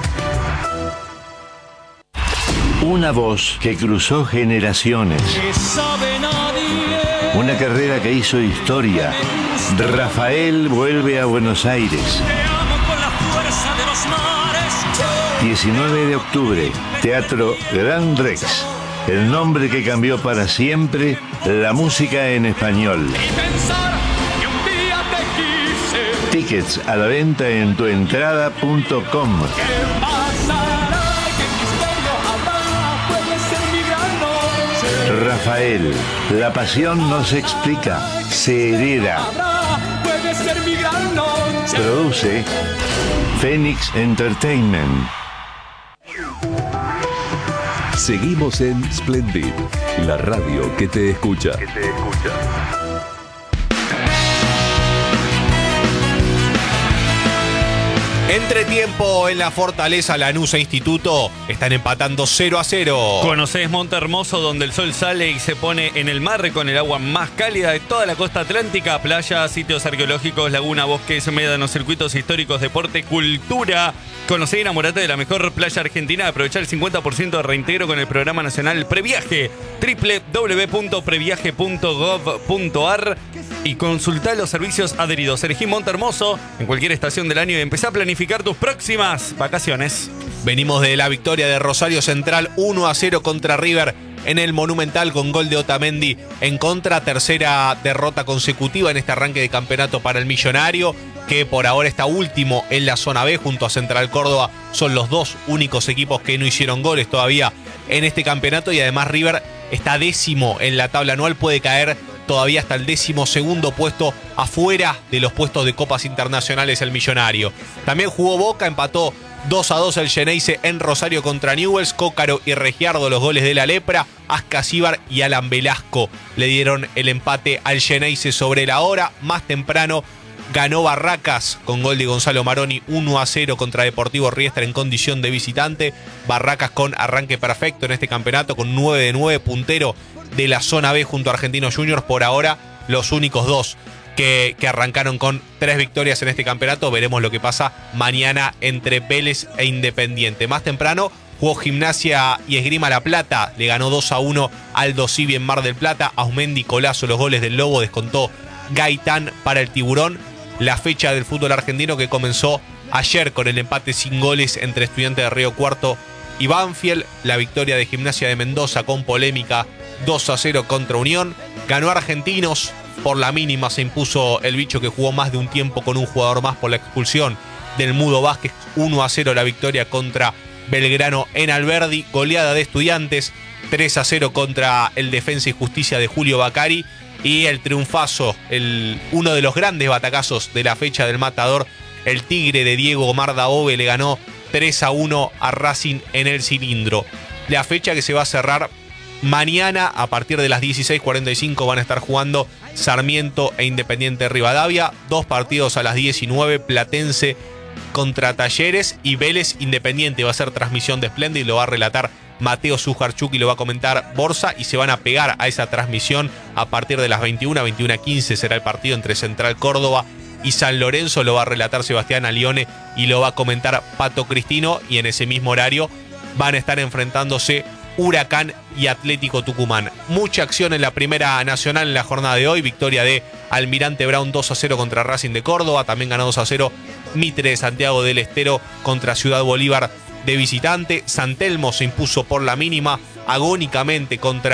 Una voz que cruzó generaciones. Una carrera que hizo historia. Rafael vuelve a Buenos Aires. diecinueve de octubre, Teatro Gran Rex. El nombre que cambió para siempre la música en español. Tickets a la venta en tuentrada punto com. Rafael, la pasión no se explica, se hereda. Produce Phoenix Entertainment. Seguimos en Splendid, la radio que te escucha. Que te escucha. Entretiempo en la Fortaleza, Lanús e Instituto están empatando cero a cero. ¿Conocés Monte Hermoso, donde el sol sale y se pone en el mar con el agua más cálida de toda la costa atlántica? Playas, sitios arqueológicos, laguna, bosques, médanos, circuitos históricos, deporte, cultura. Conocé y enamorate de la mejor playa argentina. Aprovechá el cincuenta por ciento de reintegro con el programa nacional Previaje. doble u doble u doble u punto previaje punto gov punto ar y consultá los servicios adheridos. Elegí Monte Hermoso en cualquier estación del año y empezá a planificar tus próximas vacaciones. Venimos de la victoria de Rosario Central uno a cero contra River en el Monumental con gol de Otamendi en contra. Tercera derrota consecutiva en este arranque de campeonato para el millonario, que por ahora está último en la zona B junto a Central Córdoba. Son los dos únicos equipos que no hicieron goles todavía en este campeonato, y además River está décimo en la tabla anual, puede caer todavía hasta el décimo segundo puesto, afuera de los puestos de copas internacionales el millonario. También jugó Boca, empató dos a dos el Xeneize en Rosario contra Newell's. Cócaro y Regiardo los goles de la Lepra. Ascasíbar y Alan Velasco le dieron el empate al Xeneize sobre la hora. Más temprano ganó Barracas con gol de Gonzalo Maroni uno a cero contra Deportivo Riestra en condición de visitante. Barracas con arranque perfecto en este campeonato con nueve de nueve, puntero de la zona B junto a Argentinos Juniors. Por ahora los únicos dos que, que arrancaron con tres victorias en este campeonato. Veremos lo que pasa mañana entre Vélez e Independiente. Más temprano jugó Gimnasia y Esgrima La Plata, le ganó dos a uno Aldo Civi en Mar del Plata. Ausmendi, Colazo, los goles del Lobo, descontó Gaitán para el Tiburón. La fecha del fútbol argentino que comenzó ayer con el empate sin goles entre Estudiantes de Río Cuarto y Banfield. La victoria de Gimnasia de Mendoza con polémica dos a cero contra Unión. Ganó Argentinos, por la mínima se impuso el bicho, que jugó más de un tiempo con un jugador más por la expulsión del Mudo Vázquez. uno a cero la victoria contra Belgrano en Alberdi. Goleada de Estudiantes tres a cero contra el Defensa y Justicia de Julio Bacari. Y el triunfazo, el, uno de los grandes batacazos de la fecha del Matador, el Tigre de Diego Omar Dabove le ganó tres a uno a Racing en el Cilindro. La fecha que se va a cerrar mañana a partir de las dieciséis cuarenta y cinco van a estar jugando Sarmiento e Independiente Rivadavia. Dos partidos a las diecinueve, Platense contra Talleres y Vélez Independiente. Va a ser transmisión de Splendid, lo va a relatar Mateo Sujarchuk y lo va a comentar Borsa, y se van a pegar a esa transmisión a partir de las veintiuna, veintiuna quince será el partido entre Central Córdoba y San Lorenzo. Lo va a relatar Sebastián Alione y lo va a comentar Pato Cristino, y en ese mismo horario van a estar enfrentándose Huracán y Atlético Tucumán. Mucha acción en la Primera Nacional en la jornada de hoy. Victoria de Almirante Brown dos a cero contra Racing de Córdoba. También ganó dos a cero Mitre de Santiago del Estero contra Ciudad Bolívar de visitante. San Telmo se impuso por la mínima agónicamente contra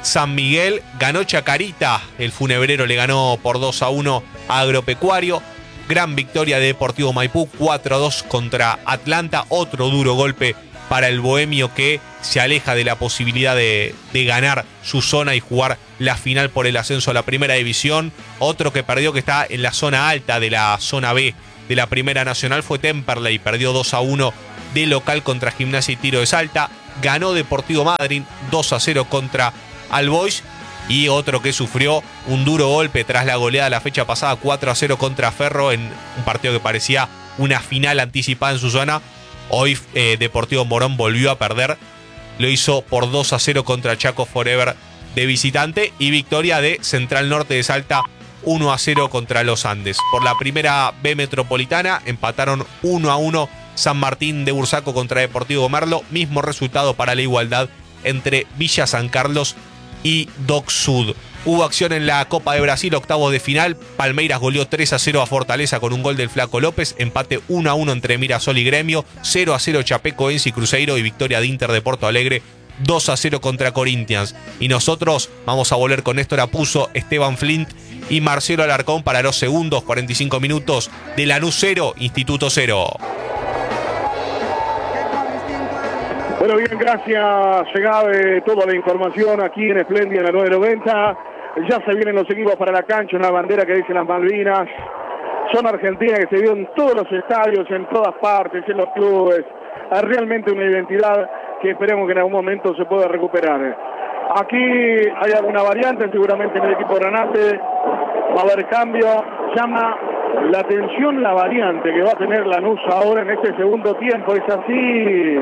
San Miguel. Ganó Chacarita, el funebrero le ganó por dos a uno a Agropecuario. Gran victoria de Deportivo Maipú, cuatro a dos contra Atlanta. Otro duro golpe para el bohemio que se aleja de la posibilidad de, de ganar su zona y jugar la final por el ascenso a la primera división. Otro que perdió, que está en la zona alta de la zona B de la Primera Nacional, fue Temperley. Perdió dos a uno de local contra Gimnasia y Tiro de Salta. Ganó Deportivo Madryn dos a cero contra Albois. Y otro que sufrió un duro golpe tras la goleada la fecha pasada, cuatro a cero contra Ferro, en un partido que parecía una final anticipada en su zona. Hoy eh, Deportivo Morón volvió a perder. Lo hizo por dos a cero contra Chaco Forever de visitante. Y victoria de Central Norte de Salta, uno a cero contra Los Andes. Por la primera B Metropolitana empataron uno a uno San Martín de Bursaco contra Deportivo Merlo. Mismo resultado para la igualdad entre Villa San Carlos y Doc Sud. Hubo acción en la Copa de Brasil, octavos de final. Palmeiras goleó tres a cero a Fortaleza con un gol del Flaco López. Empate uno a uno entre Mirasol y Gremio. cero a cero Chapecoense y Cruzeiro. Y victoria de Inter de Porto Alegre, dos a cero contra Corinthians. Y nosotros vamos a volver con Néstor Apuzzo, Esteban Flint y Marcelo Alarcón para los segundos cuarenta y cinco minutos de Lanús cero, Instituto cero. Bueno, bien, gracias. Llegaba toda la información aquí en Esplendia, en la nueve noventa. Ya se vienen los equipos para la cancha, una bandera que dice las Malvinas. Son Argentina, que se vio en todos los estadios, en todas partes, en los clubes. Es realmente una identidad que esperemos que en algún momento se pueda recuperar. Aquí hay alguna variante, seguramente en el equipo Granate va a haber cambio. Llama la atención la variante que va a tener Lanús ahora en este segundo tiempo. Es así,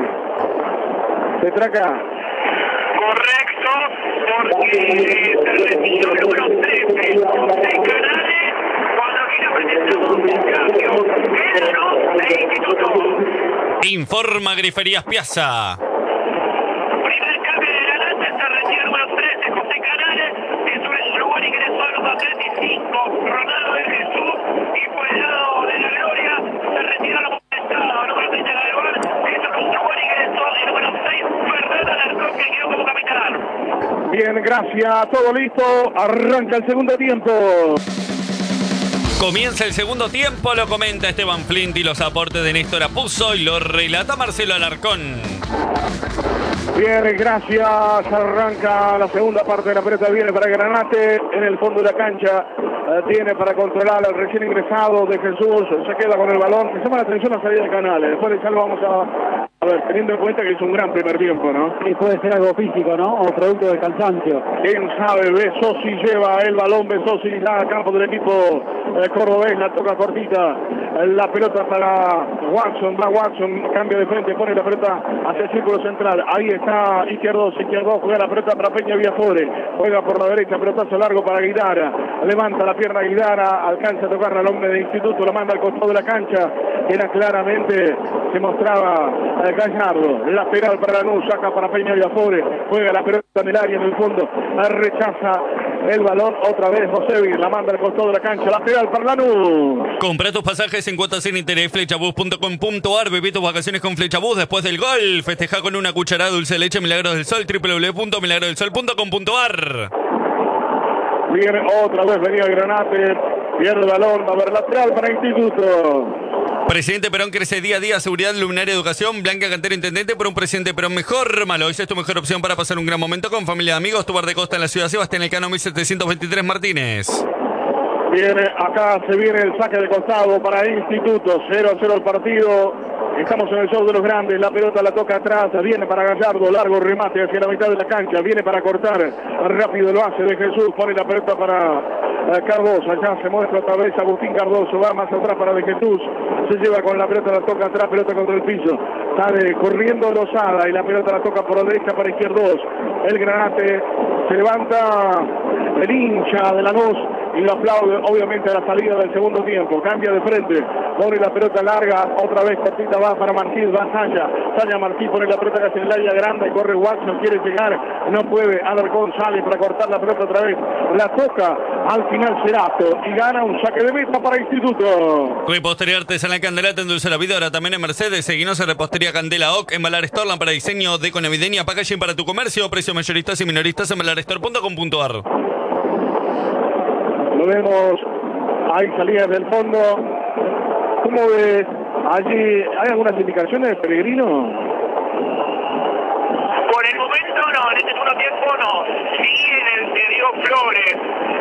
Petraca. Correcto, porque se retiró el número trece de Canales cuando quiere presentar un cambio. El no de Instituto. Informa Griferías Piazza. Primer cambio de Granate, se retira el número trece, José Canales. Es un lugar ingresó a los treinta y cinco, Ronaldo de Jesús. Y por el lado de la Gloria, se retira el número número treinta de Galván. Es un lugar ingresó el número seis, Fernando Alarcón, que quedó como capitán. Bien, gracias, todo listo. Arranca el segundo tiempo. Comienza el segundo tiempo, lo comenta Esteban Flint y los aportes de Néstor Apuzzo y lo relata Marcelo Alarcón. Bien, gracias. Arranca la segunda parte de la pelota, viene para Granate en el fondo de la cancha. Eh, tiene para controlar al recién ingresado de Jesús. Se queda con el balón. Me llama la atención la salida de Canales. Después de salvo vamos a... A ver, teniendo en cuenta que es un gran primer tiempo, ¿no? Sí, puede ser algo físico, ¿no? O producto del cansancio. ¿Quién sabe? Besosi lleva el balón, Besosi da a campo del equipo eh, cordobés, la toca cortita, la pelota para Watson, va Watson, cambia de frente, pone la pelota hacia el círculo central, ahí está Izquierdos, Izquierdos, juega la pelota para Peña Villafore, juega por la derecha, pelotazo largo para Guidara, levanta la pierna Guidara, alcanza a tocar al hombre de Instituto, lo manda al costado de la cancha, era claramente, se mostraba eh, Gallardo, lateral para Lanús, saca para Peña Villafore, juega la pelota en el área en el fondo, rechaza el balón, otra vez Josevi, la manda al costado de la cancha, lateral para Lanús. Compra tus pasajes en cuotas sin interés, flechabús punto com punto ar, viví tus vacaciones con Flechabús después del gol, festeja con una cucharada de dulce de leche Milagros del Sol, doble u doble u doble u punto milagros del sol punto com punto ar. Viene otra vez, venía Granate, pierde el balón, va a haber lateral para Instituto. Presidente Perón crece día a día, seguridad, luminaria, educación. Blanca Cantero, intendente por un presidente Perón mejor. Malo, esa es tu mejor opción para pasar un gran momento con familia de amigos. Tu bar de costa en la ciudad Sebastián Elcano mil setecientos veintitrés Martínez. Viene, acá se viene el saque de costado para Instituto, cero a cero el partido. Estamos en el show de los grandes, la pelota la toca atrás, viene para Gallardo, largo remate hacia la mitad de la cancha, viene para cortar, rápido lo hace de Jesús, pone la pelota para eh, Cardoso, allá se muestra otra vez Agustín Cardoso, va más atrás para de Jesús, se lleva con la pelota, la toca atrás, pelota contra el piso, sale corriendo Lozada y la pelota la toca por la derecha para Izquierdos, el Granate se levanta el hincha de Lanús, y lo aplaude obviamente a la salida del segundo tiempo. Cambia de frente, pone la pelota larga, otra vez cortita va para Martí, va Saya, Saya Martí pone la pelota casi en el área grande, corre Watson, quiere llegar, no puede, Alarcón sale para cortar la pelota otra vez, la toca al final Cerato y gana un saque de meta para Instituto. Repostería Artesanal Candela te endulce la vida, ahora también en Mercedes. Seguinos en Repostería Candela O C, en Valar Store, para diseño, deco navideña, packaging para tu comercio, precios mayoristas y minoristas en valar store punto com punto a r. Lo vemos ahí salida del fondo. ¿Cómo ves? Allí hay algunas indicaciones de Pellegrino. Por el momento no, en este segundo tiempo no. Sigue el de Diego Flores.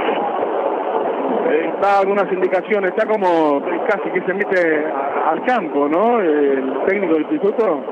Está algunas indicaciones, está como casi que se mete a, al campo, ¿no? El técnico del instituto.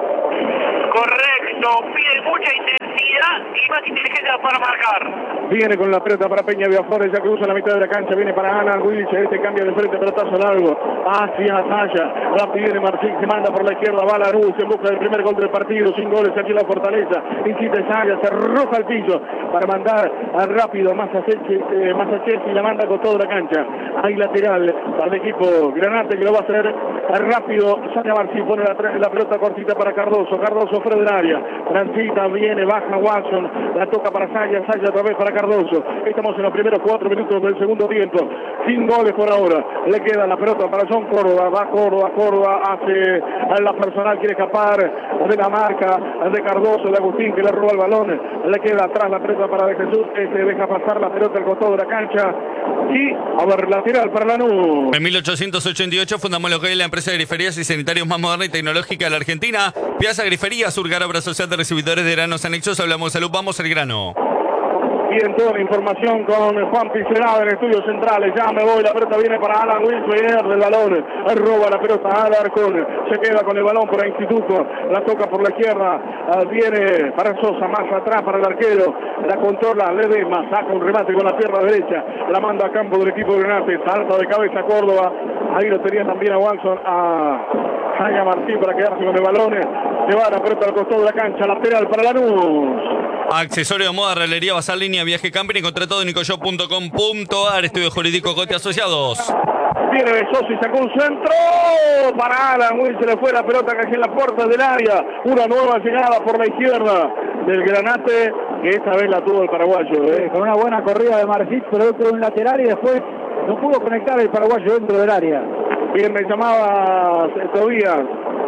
Correcto, pide mucha intensidad y más inteligencia para marcar. Viene con la pelota para Peña Viafores, ya que usa la mitad de la cancha, viene para Alan Wills, este cambia de frente, pelotazo largo, hacia Saya, la pide Martín, se manda por la izquierda, va la luz, en busca del primer gol del partido, sin goles aquí en la Fortaleza, insiste Saya, se arroja al piso para mandar al rápido Massachetti, eh, Massachetti, la manda con toda la cancha, hay lateral para el equipo Granate que lo va a hacer rápido, Saya Martín pone la, la pelota cortita para Cardoso, Cardoso fuera del área, transita, viene, baja Watson, la toca para Saya, Saya otra vez para Cardoso. Estamos en los primeros cuatro minutos del segundo tiempo, sin goles por ahora, le queda la pelota para John Córdoba, va Córdoba, Córdoba hace a la personal, quiere escapar de la marca de Cardoso, de Agustín que le roba el balón, le queda atrás la pelota para De Jesús, este deja pasar la pelota al costado de la cancha y a ver, lateral para Lanús. En mil ochocientos ochenta y ocho fundamos lo que es la empresa de griferías y sanitarios más moderna y tecnológica de la Argentina, Piazza Grifería, Surgar, obra social de recibidores de granos anexos. Hablamos de salud, vamos al grano. Bien, toda la información con Juan Picerada en estudios centrales. Ya me voy, la pelota viene para Alan Wilson del balón. Roba la pelota a Alarcón. Se queda con el balón por el Instituto. La toca por la izquierda. Viene para Sosa, más atrás para el arquero. La controla Ledesma. Saca un remate con la pierna derecha. La manda a campo del equipo de Granate. Salta de cabeza Córdoba. Ahí lo tenía también a Watson, a Saya Martín para quedarse con el balón. Se va la pelota al costado de la cancha. Lateral para Lanús. Accesorio de moda, relería, basal, línea, viaje, camping, encontré todo en nicoshop punto com punto a r. Estudio Jurídico Cote Asociados. Viene Besosi, sacó un centro para Alan Will, se le fue la pelota casi en la puerta del área. Una nueva llegada por la izquierda del Granate, que esta vez la tuvo el paraguayo. ¿eh? Sí, con una buena corrida de Marcit, producto de un lateral, y después no pudo conectar el paraguayo dentro del área. Bien, me llamaba Tobías.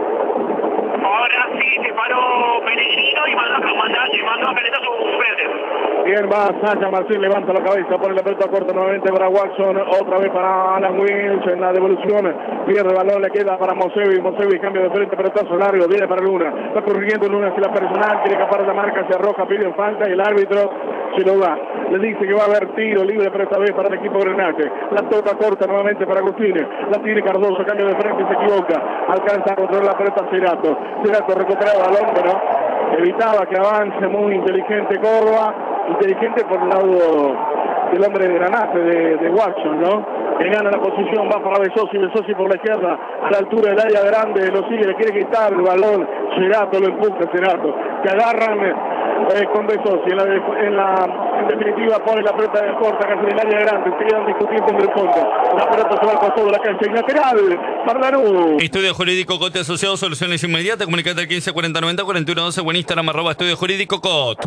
Ahora sí se paró Pellegrino y mandó a mandar y mandó a Peletazo suplente. Bien, va Saya Martín, levanta la cabeza, pone la pelota corta nuevamente para Watson, otra vez para Alan Wills en la devolución, pierde el balón, le queda para Mosevi, Mosevi cambia de frente, pelotazo largo, viene para Luna, va corriendo Luna hacia la personal, quiere escapar de la marca, se arroja, pide falta y el árbitro se lo da, le dice que va a haber tiro libre, pero esta vez para el equipo Granate, la toca corta nuevamente para Agustín, la tiene Cardoso, cambia de frente y se equivoca, alcanza a controlar la pelota Cerato, Cerato recupera el balón, pero evitaba que avance, muy inteligente Córdoba, inteligente por el lado del hombre de Granate, de, de Watson, ¿no? Que gana la posición, va para Besosi, Besosi por la izquierda, a la altura del área grande, lo sigue, le quiere quitar el balón, Cerato lo empuja, Cerato, que agarran eh, con Besosi, en la, en la en definitiva pone la pelota de corta, casi en el área grande, se quedan discutiendo en el fondo, la pelota se va al costado de la cancha, y lateral, para Lanús. Estudio Jurídico Cote Asociado, soluciones inmediatas, comunicate al quince cuarenta noventa cuarenta y uno doce o en Instagram, arroba Estudio Jurídico Cote.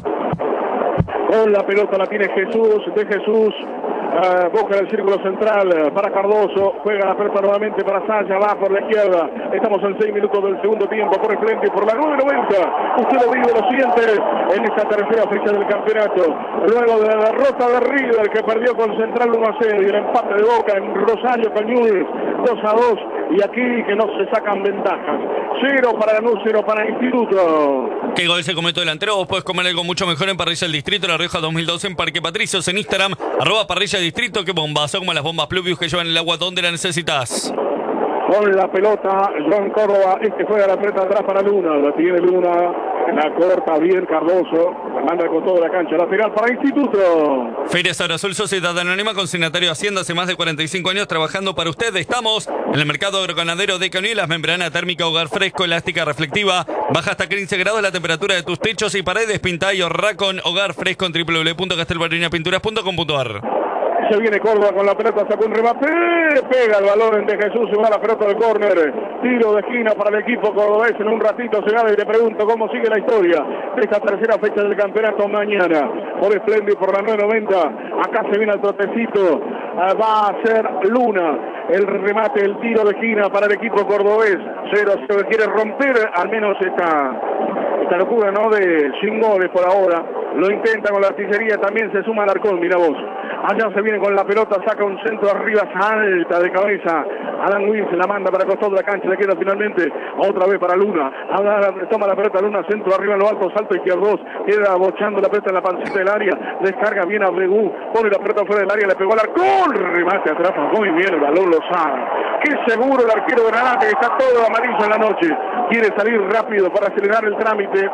Con la pelota la tiene Jesús, de Jesús, uh, busca el círculo central uh, para Cardoso, juega la pelota nuevamente para Saya, va por la izquierda, estamos en seis minutos del segundo tiempo, por el frente y por la nueve noventa, usted lo vive lo siguiente en esta tercera fecha del campeonato, luego de la derrota de River que perdió con Central uno a cero y el empate de Boca en Rosario Cañules dos a dos, y aquí que no se sacan ventajas, cero para Lanús, cero para el Instituto. ¿Qué gol se come tu delantero? Vos podés comer algo mucho mejor en Parrilla del Distrito, La Rioja dos mil doce en Parque Patricios, en Instagram, arroba Parrilla Distrito. Qué bombazo, como las bombas Pluvius que llevan el agua donde la necesitas. Con la pelota, John Córdoba, este juega la pelota atrás para Luna, la tiene Luna, la corta bien Cardoso, la manda con toda la cancha, lateral para Instituto. Feria Sabor Azul, Sociedad Anónima, consignatario de Hacienda, hace más de cuarenta y cinco años trabajando para usted. Estamos en el mercado agroganadero de Cañuelas, membrana térmica, hogar fresco, elástica, reflectiva, baja hasta quince grados la temperatura de tus techos y paredes, pinta y ahorra con hogar fresco en doble u doble u doble u punto castelbarrinapinturas punto com punto a r. Se viene Córdoba con la pelota, sacó un remate, pega el balón de Jesús, se va la pelota del córner, tiro de esquina para el equipo cordobés. En un ratito se gana y te pregunto cómo sigue la historia de esta tercera fecha del campeonato mañana. Por Espléndido, por la nueve noventa, acá se viene el trotecito, va a ser Luna, el remate, el tiro de esquina para el equipo cordobés. Cero, se quiere romper al menos esta, esta locura, ¿no? De sin goles por ahora. Lo intenta con la artillería, también se suma Alarcón, mira vos. Allá se viene con la pelota, saca un centro arriba, salta de cabeza. Alan Luis la manda para el costado de la cancha, le queda finalmente otra vez para Luna. Ahora toma la pelota Luna, centro arriba en lo alto, salto izquierdo, queda bochando la pelota en la pancita del área, descarga bien a Bregú, pone la pelota fuera del área, le pegó al arcón, remate atrás, muy bien el balón Lozada. Qué seguro el arquero Granate, que está todo amarillo en la noche, quiere salir rápido para acelerar el trámite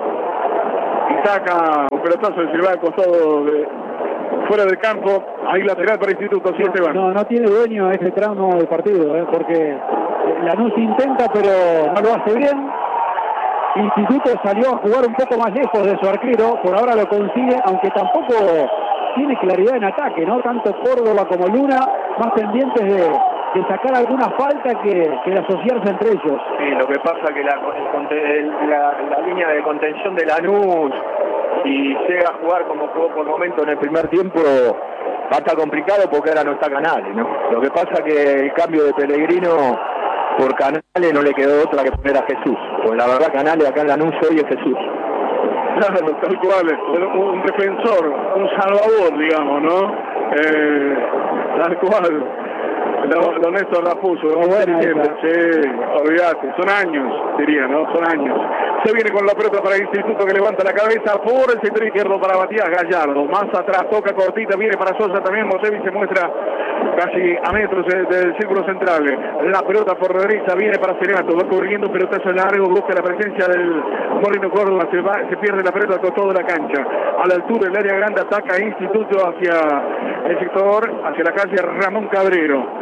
y saca un pelotazo de Silva al costado de... fuera del campo, ahí lateral para Instituto, sí, Esteban. No, no tiene dueño ese tramo del partido, ¿eh? Porque Lanús intenta, pero no lo hace bien. Instituto salió a jugar un poco más lejos de su arquero, por ahora lo consigue, aunque tampoco tiene claridad en ataque, ¿no? Tanto Córdoba como Luna, más pendientes de, de sacar alguna falta que, que de asociarse entre ellos. Sí, lo que pasa que la, el, la, la línea de contención de Lanús, si llega a jugar como jugó por momento en el primer tiempo, va a estar complicado porque ahora no está Canales, ¿no? Lo que pasa que el cambio de Pellegrino por Canales no le quedó otra que poner a Jesús. Pues la verdad Canales acá en Lanús hoy es Jesús. Claro, tal cual, un defensor, un salvador, digamos, ¿no? Eh, tal cual. Lo, lo Néstor Rafuso, ¿no? Bueno, sí, olvídate, son años, diría, ¿no? Son años. Se viene con la pelota para el Instituto, que levanta la cabeza por el sector izquierdo para Matías Gallardo. Más atrás, toca cortita, viene para Sosa también. Mosevi se muestra casi a metros del círculo central. La pelota por la derecha viene para Serenato, va corriendo, pelotazo largo, busca la presencia del Moreno Córdoba, se, va, se pierde la pelota con toda la cancha. A la altura del área grande ataca Instituto hacia el sector, hacia la calle Ramón Cabrero.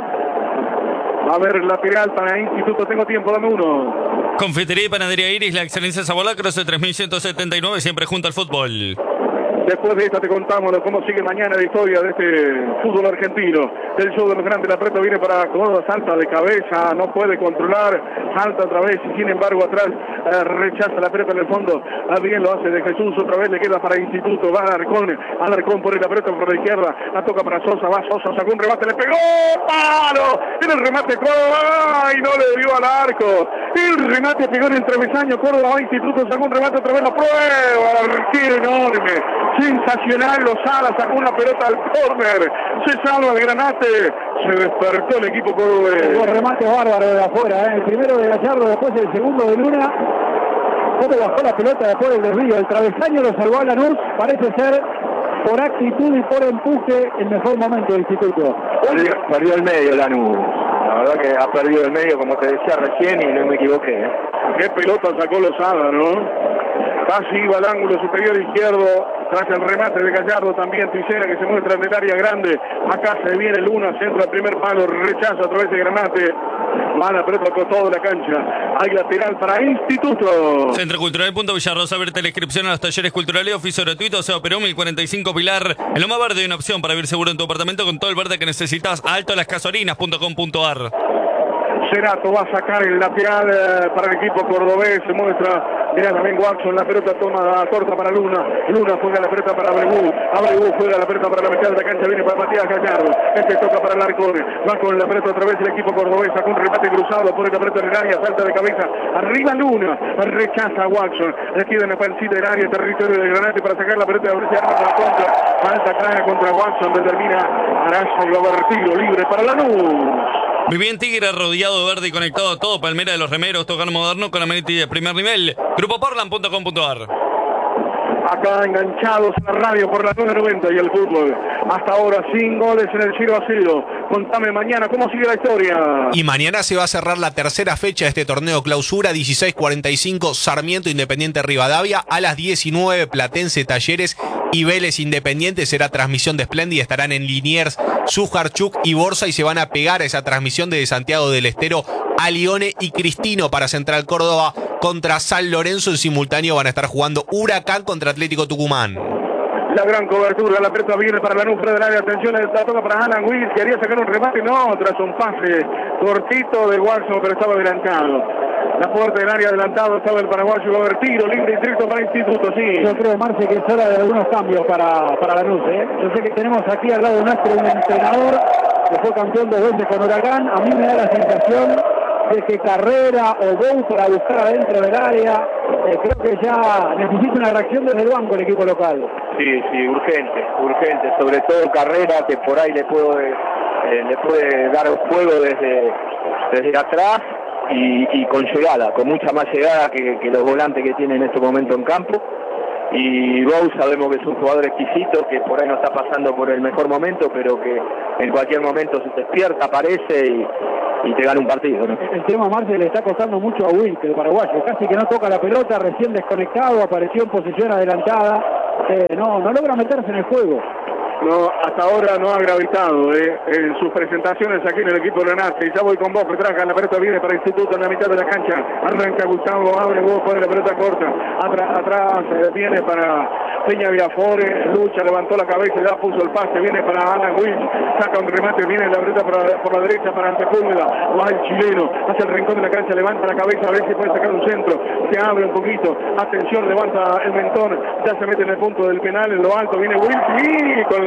Va a haber lateral para Instituto, tengo tiempo, dame uno. Confitería y Panadería Iris, la excelencia Sabor Croce tres mil ciento setenta y nueve, siempre junto al fútbol. Después de esta te contamos cómo sigue mañana la historia de este fútbol argentino. Del show de los grandes, la pelota viene para Córdoba, salta de cabeza, no puede controlar, salta otra vez y sin embargo atrás eh, rechaza la pelota en el fondo. Ah, bien lo hace de Jesús, otra vez le queda para Instituto, va a Alarcón, Alarcón pone la pelota por la izquierda, la toca para Sosa, va Sosa, sacó un remate, le pegó, ¡palo! En el remate Córdoba, ¡ay! No le dio al arco. El remate pegó en el travesaño, Córdoba va Instituto, sacó un remate, otra vez la prueba, arquero enorme. Sensacional, Lozada sacó una pelota al córner, se salva el Granate, se despertó el equipo cordobés. Un remate bárbaro de afuera, ¿eh? El primero de Gallardo, después el segundo de Luna. ¿Cómo bajó la pelota después del desvío? El travesaño lo salvó a Lanús, parece ser por actitud y por empuje el mejor momento del Instituto. Perdió, perdió el medio Lanús, la verdad que ha perdido el medio como te decía recién y no me equivoqué. ¿eh? Qué pelota sacó Lozada, ¿no? Casi iba al ángulo superior izquierdo, tras el remate de Gallardo también Tijera que se muestra en el área grande. Acá se viene Luna, centro al primer palo, rechaza a través de Granate. Va la pelota por toda la cancha. Hay lateral para Instituto. Centro Cultural Punto Villarrosa, abierta la inscripción a los talleres culturales, oficio gratuito, Seba Perón, mil cuarenta y cinco Pilar. En Loma Verde hay una opción para vivir seguro en tu apartamento con todo el verde que necesitas. Alto las casorinas punto com punto ar. Cerato va a sacar el lateral eh, para el equipo cordobés, se muestra, mira también Watson, la pelota toma la corta para Luna, Luna juega la pelota para Bregú, Bregú juega la pelota para la mitad de la cancha, viene para Matías Gallardo, este toca para el Alarcón, va con la pelota otra vez el equipo cordobés, saca un remate cruzado, pone la pelota en el área, salta de cabeza, arriba Luna, rechaza a Watson, le queda en la pancita del área, territorio de Granate para sacar la pelota, abre arma para la contra, falta clara contra Watson, determina Arazo, lo tiro libre para Lanús. Viví en Tigre, rodeado de verde y conectado a todo. Palmera de los Remeros, tocar moderno con amenity de primer nivel. Grupo Portland punto com punto ar. Acá enganchados en la radio por la nueve noventa y el fútbol. Hasta ahora sin goles en el cero a cero. Contame mañana cómo sigue la historia. Y mañana se va a cerrar la tercera fecha de este torneo clausura, dieciséis cuarenta y cinco Sarmiento Independiente Rivadavia, a las diecinueve Platense Talleres y Vélez Independiente. Será transmisión de Splendid, estarán en Liniers, Sujarchuk y Borsa y se van a pegar a esa transmisión desde Santiago del Estero a Lione y Cristino para Central Córdoba contra San Lorenzo. En simultáneo van a estar jugando Huracán contra Atlético Tucumán. la gran cobertura, la pelota viene para la nufra del área, atención, la toca para Alan Wills, quería sacar un remate, no, tras un pase cortito de Watson, pero estaba adelantado. La puerta del área adelantado, estaba el paraguayo, va a haber tiro, libre y directo para Instituto, sí. Yo creo, Marce, que es hora de algunos cambios para, para Lanús, ¿eh? Yo sé que tenemos aquí al lado nuestro un entrenador que fue campeón dos veces con Huracán, a mí me da la sensación de que Carrera o Bou para buscar adentro del área, eh, creo que ya necesita una reacción desde el banco el equipo local. Sí, sí, urgente, urgente, sobre todo Carrera, que por ahí le puede, eh, le puede dar juego desde, desde atrás y, y con llegada, con mucha más llegada que, que los volantes que tiene en este momento en campo. Y Bou sabemos que es un jugador exquisito, que por ahí no está pasando por el mejor momento, pero que en cualquier momento se despierta, aparece y, y te gana un partido, ¿no? El tema, Marce, le está costando mucho a Will, que el paraguayo, casi que no toca la pelota, recién desconectado, apareció en posición adelantada, eh, no, no logra meterse en el juego. No, hasta ahora no ha gravitado eh, en sus presentaciones aquí en el equipo de Renate. Ya voy con vos, que traga la pelota, viene para Instituto en la mitad de la cancha. Arranca Gustavo, abre vos, pone la pelota corta. Atrás, atrás eh, viene para Peña Viafore, lucha, levantó la cabeza, ya puso el pase, viene para Alan Wills, saca un remate, viene la pelota por, por la derecha para Antepúlveda, va el chileno, hacia el rincón de la cancha, levanta la cabeza, a ver si puede sacar un centro, se abre un poquito, atención, levanta el mentón, ya se mete en el punto del penal, en lo alto, viene Wills, y con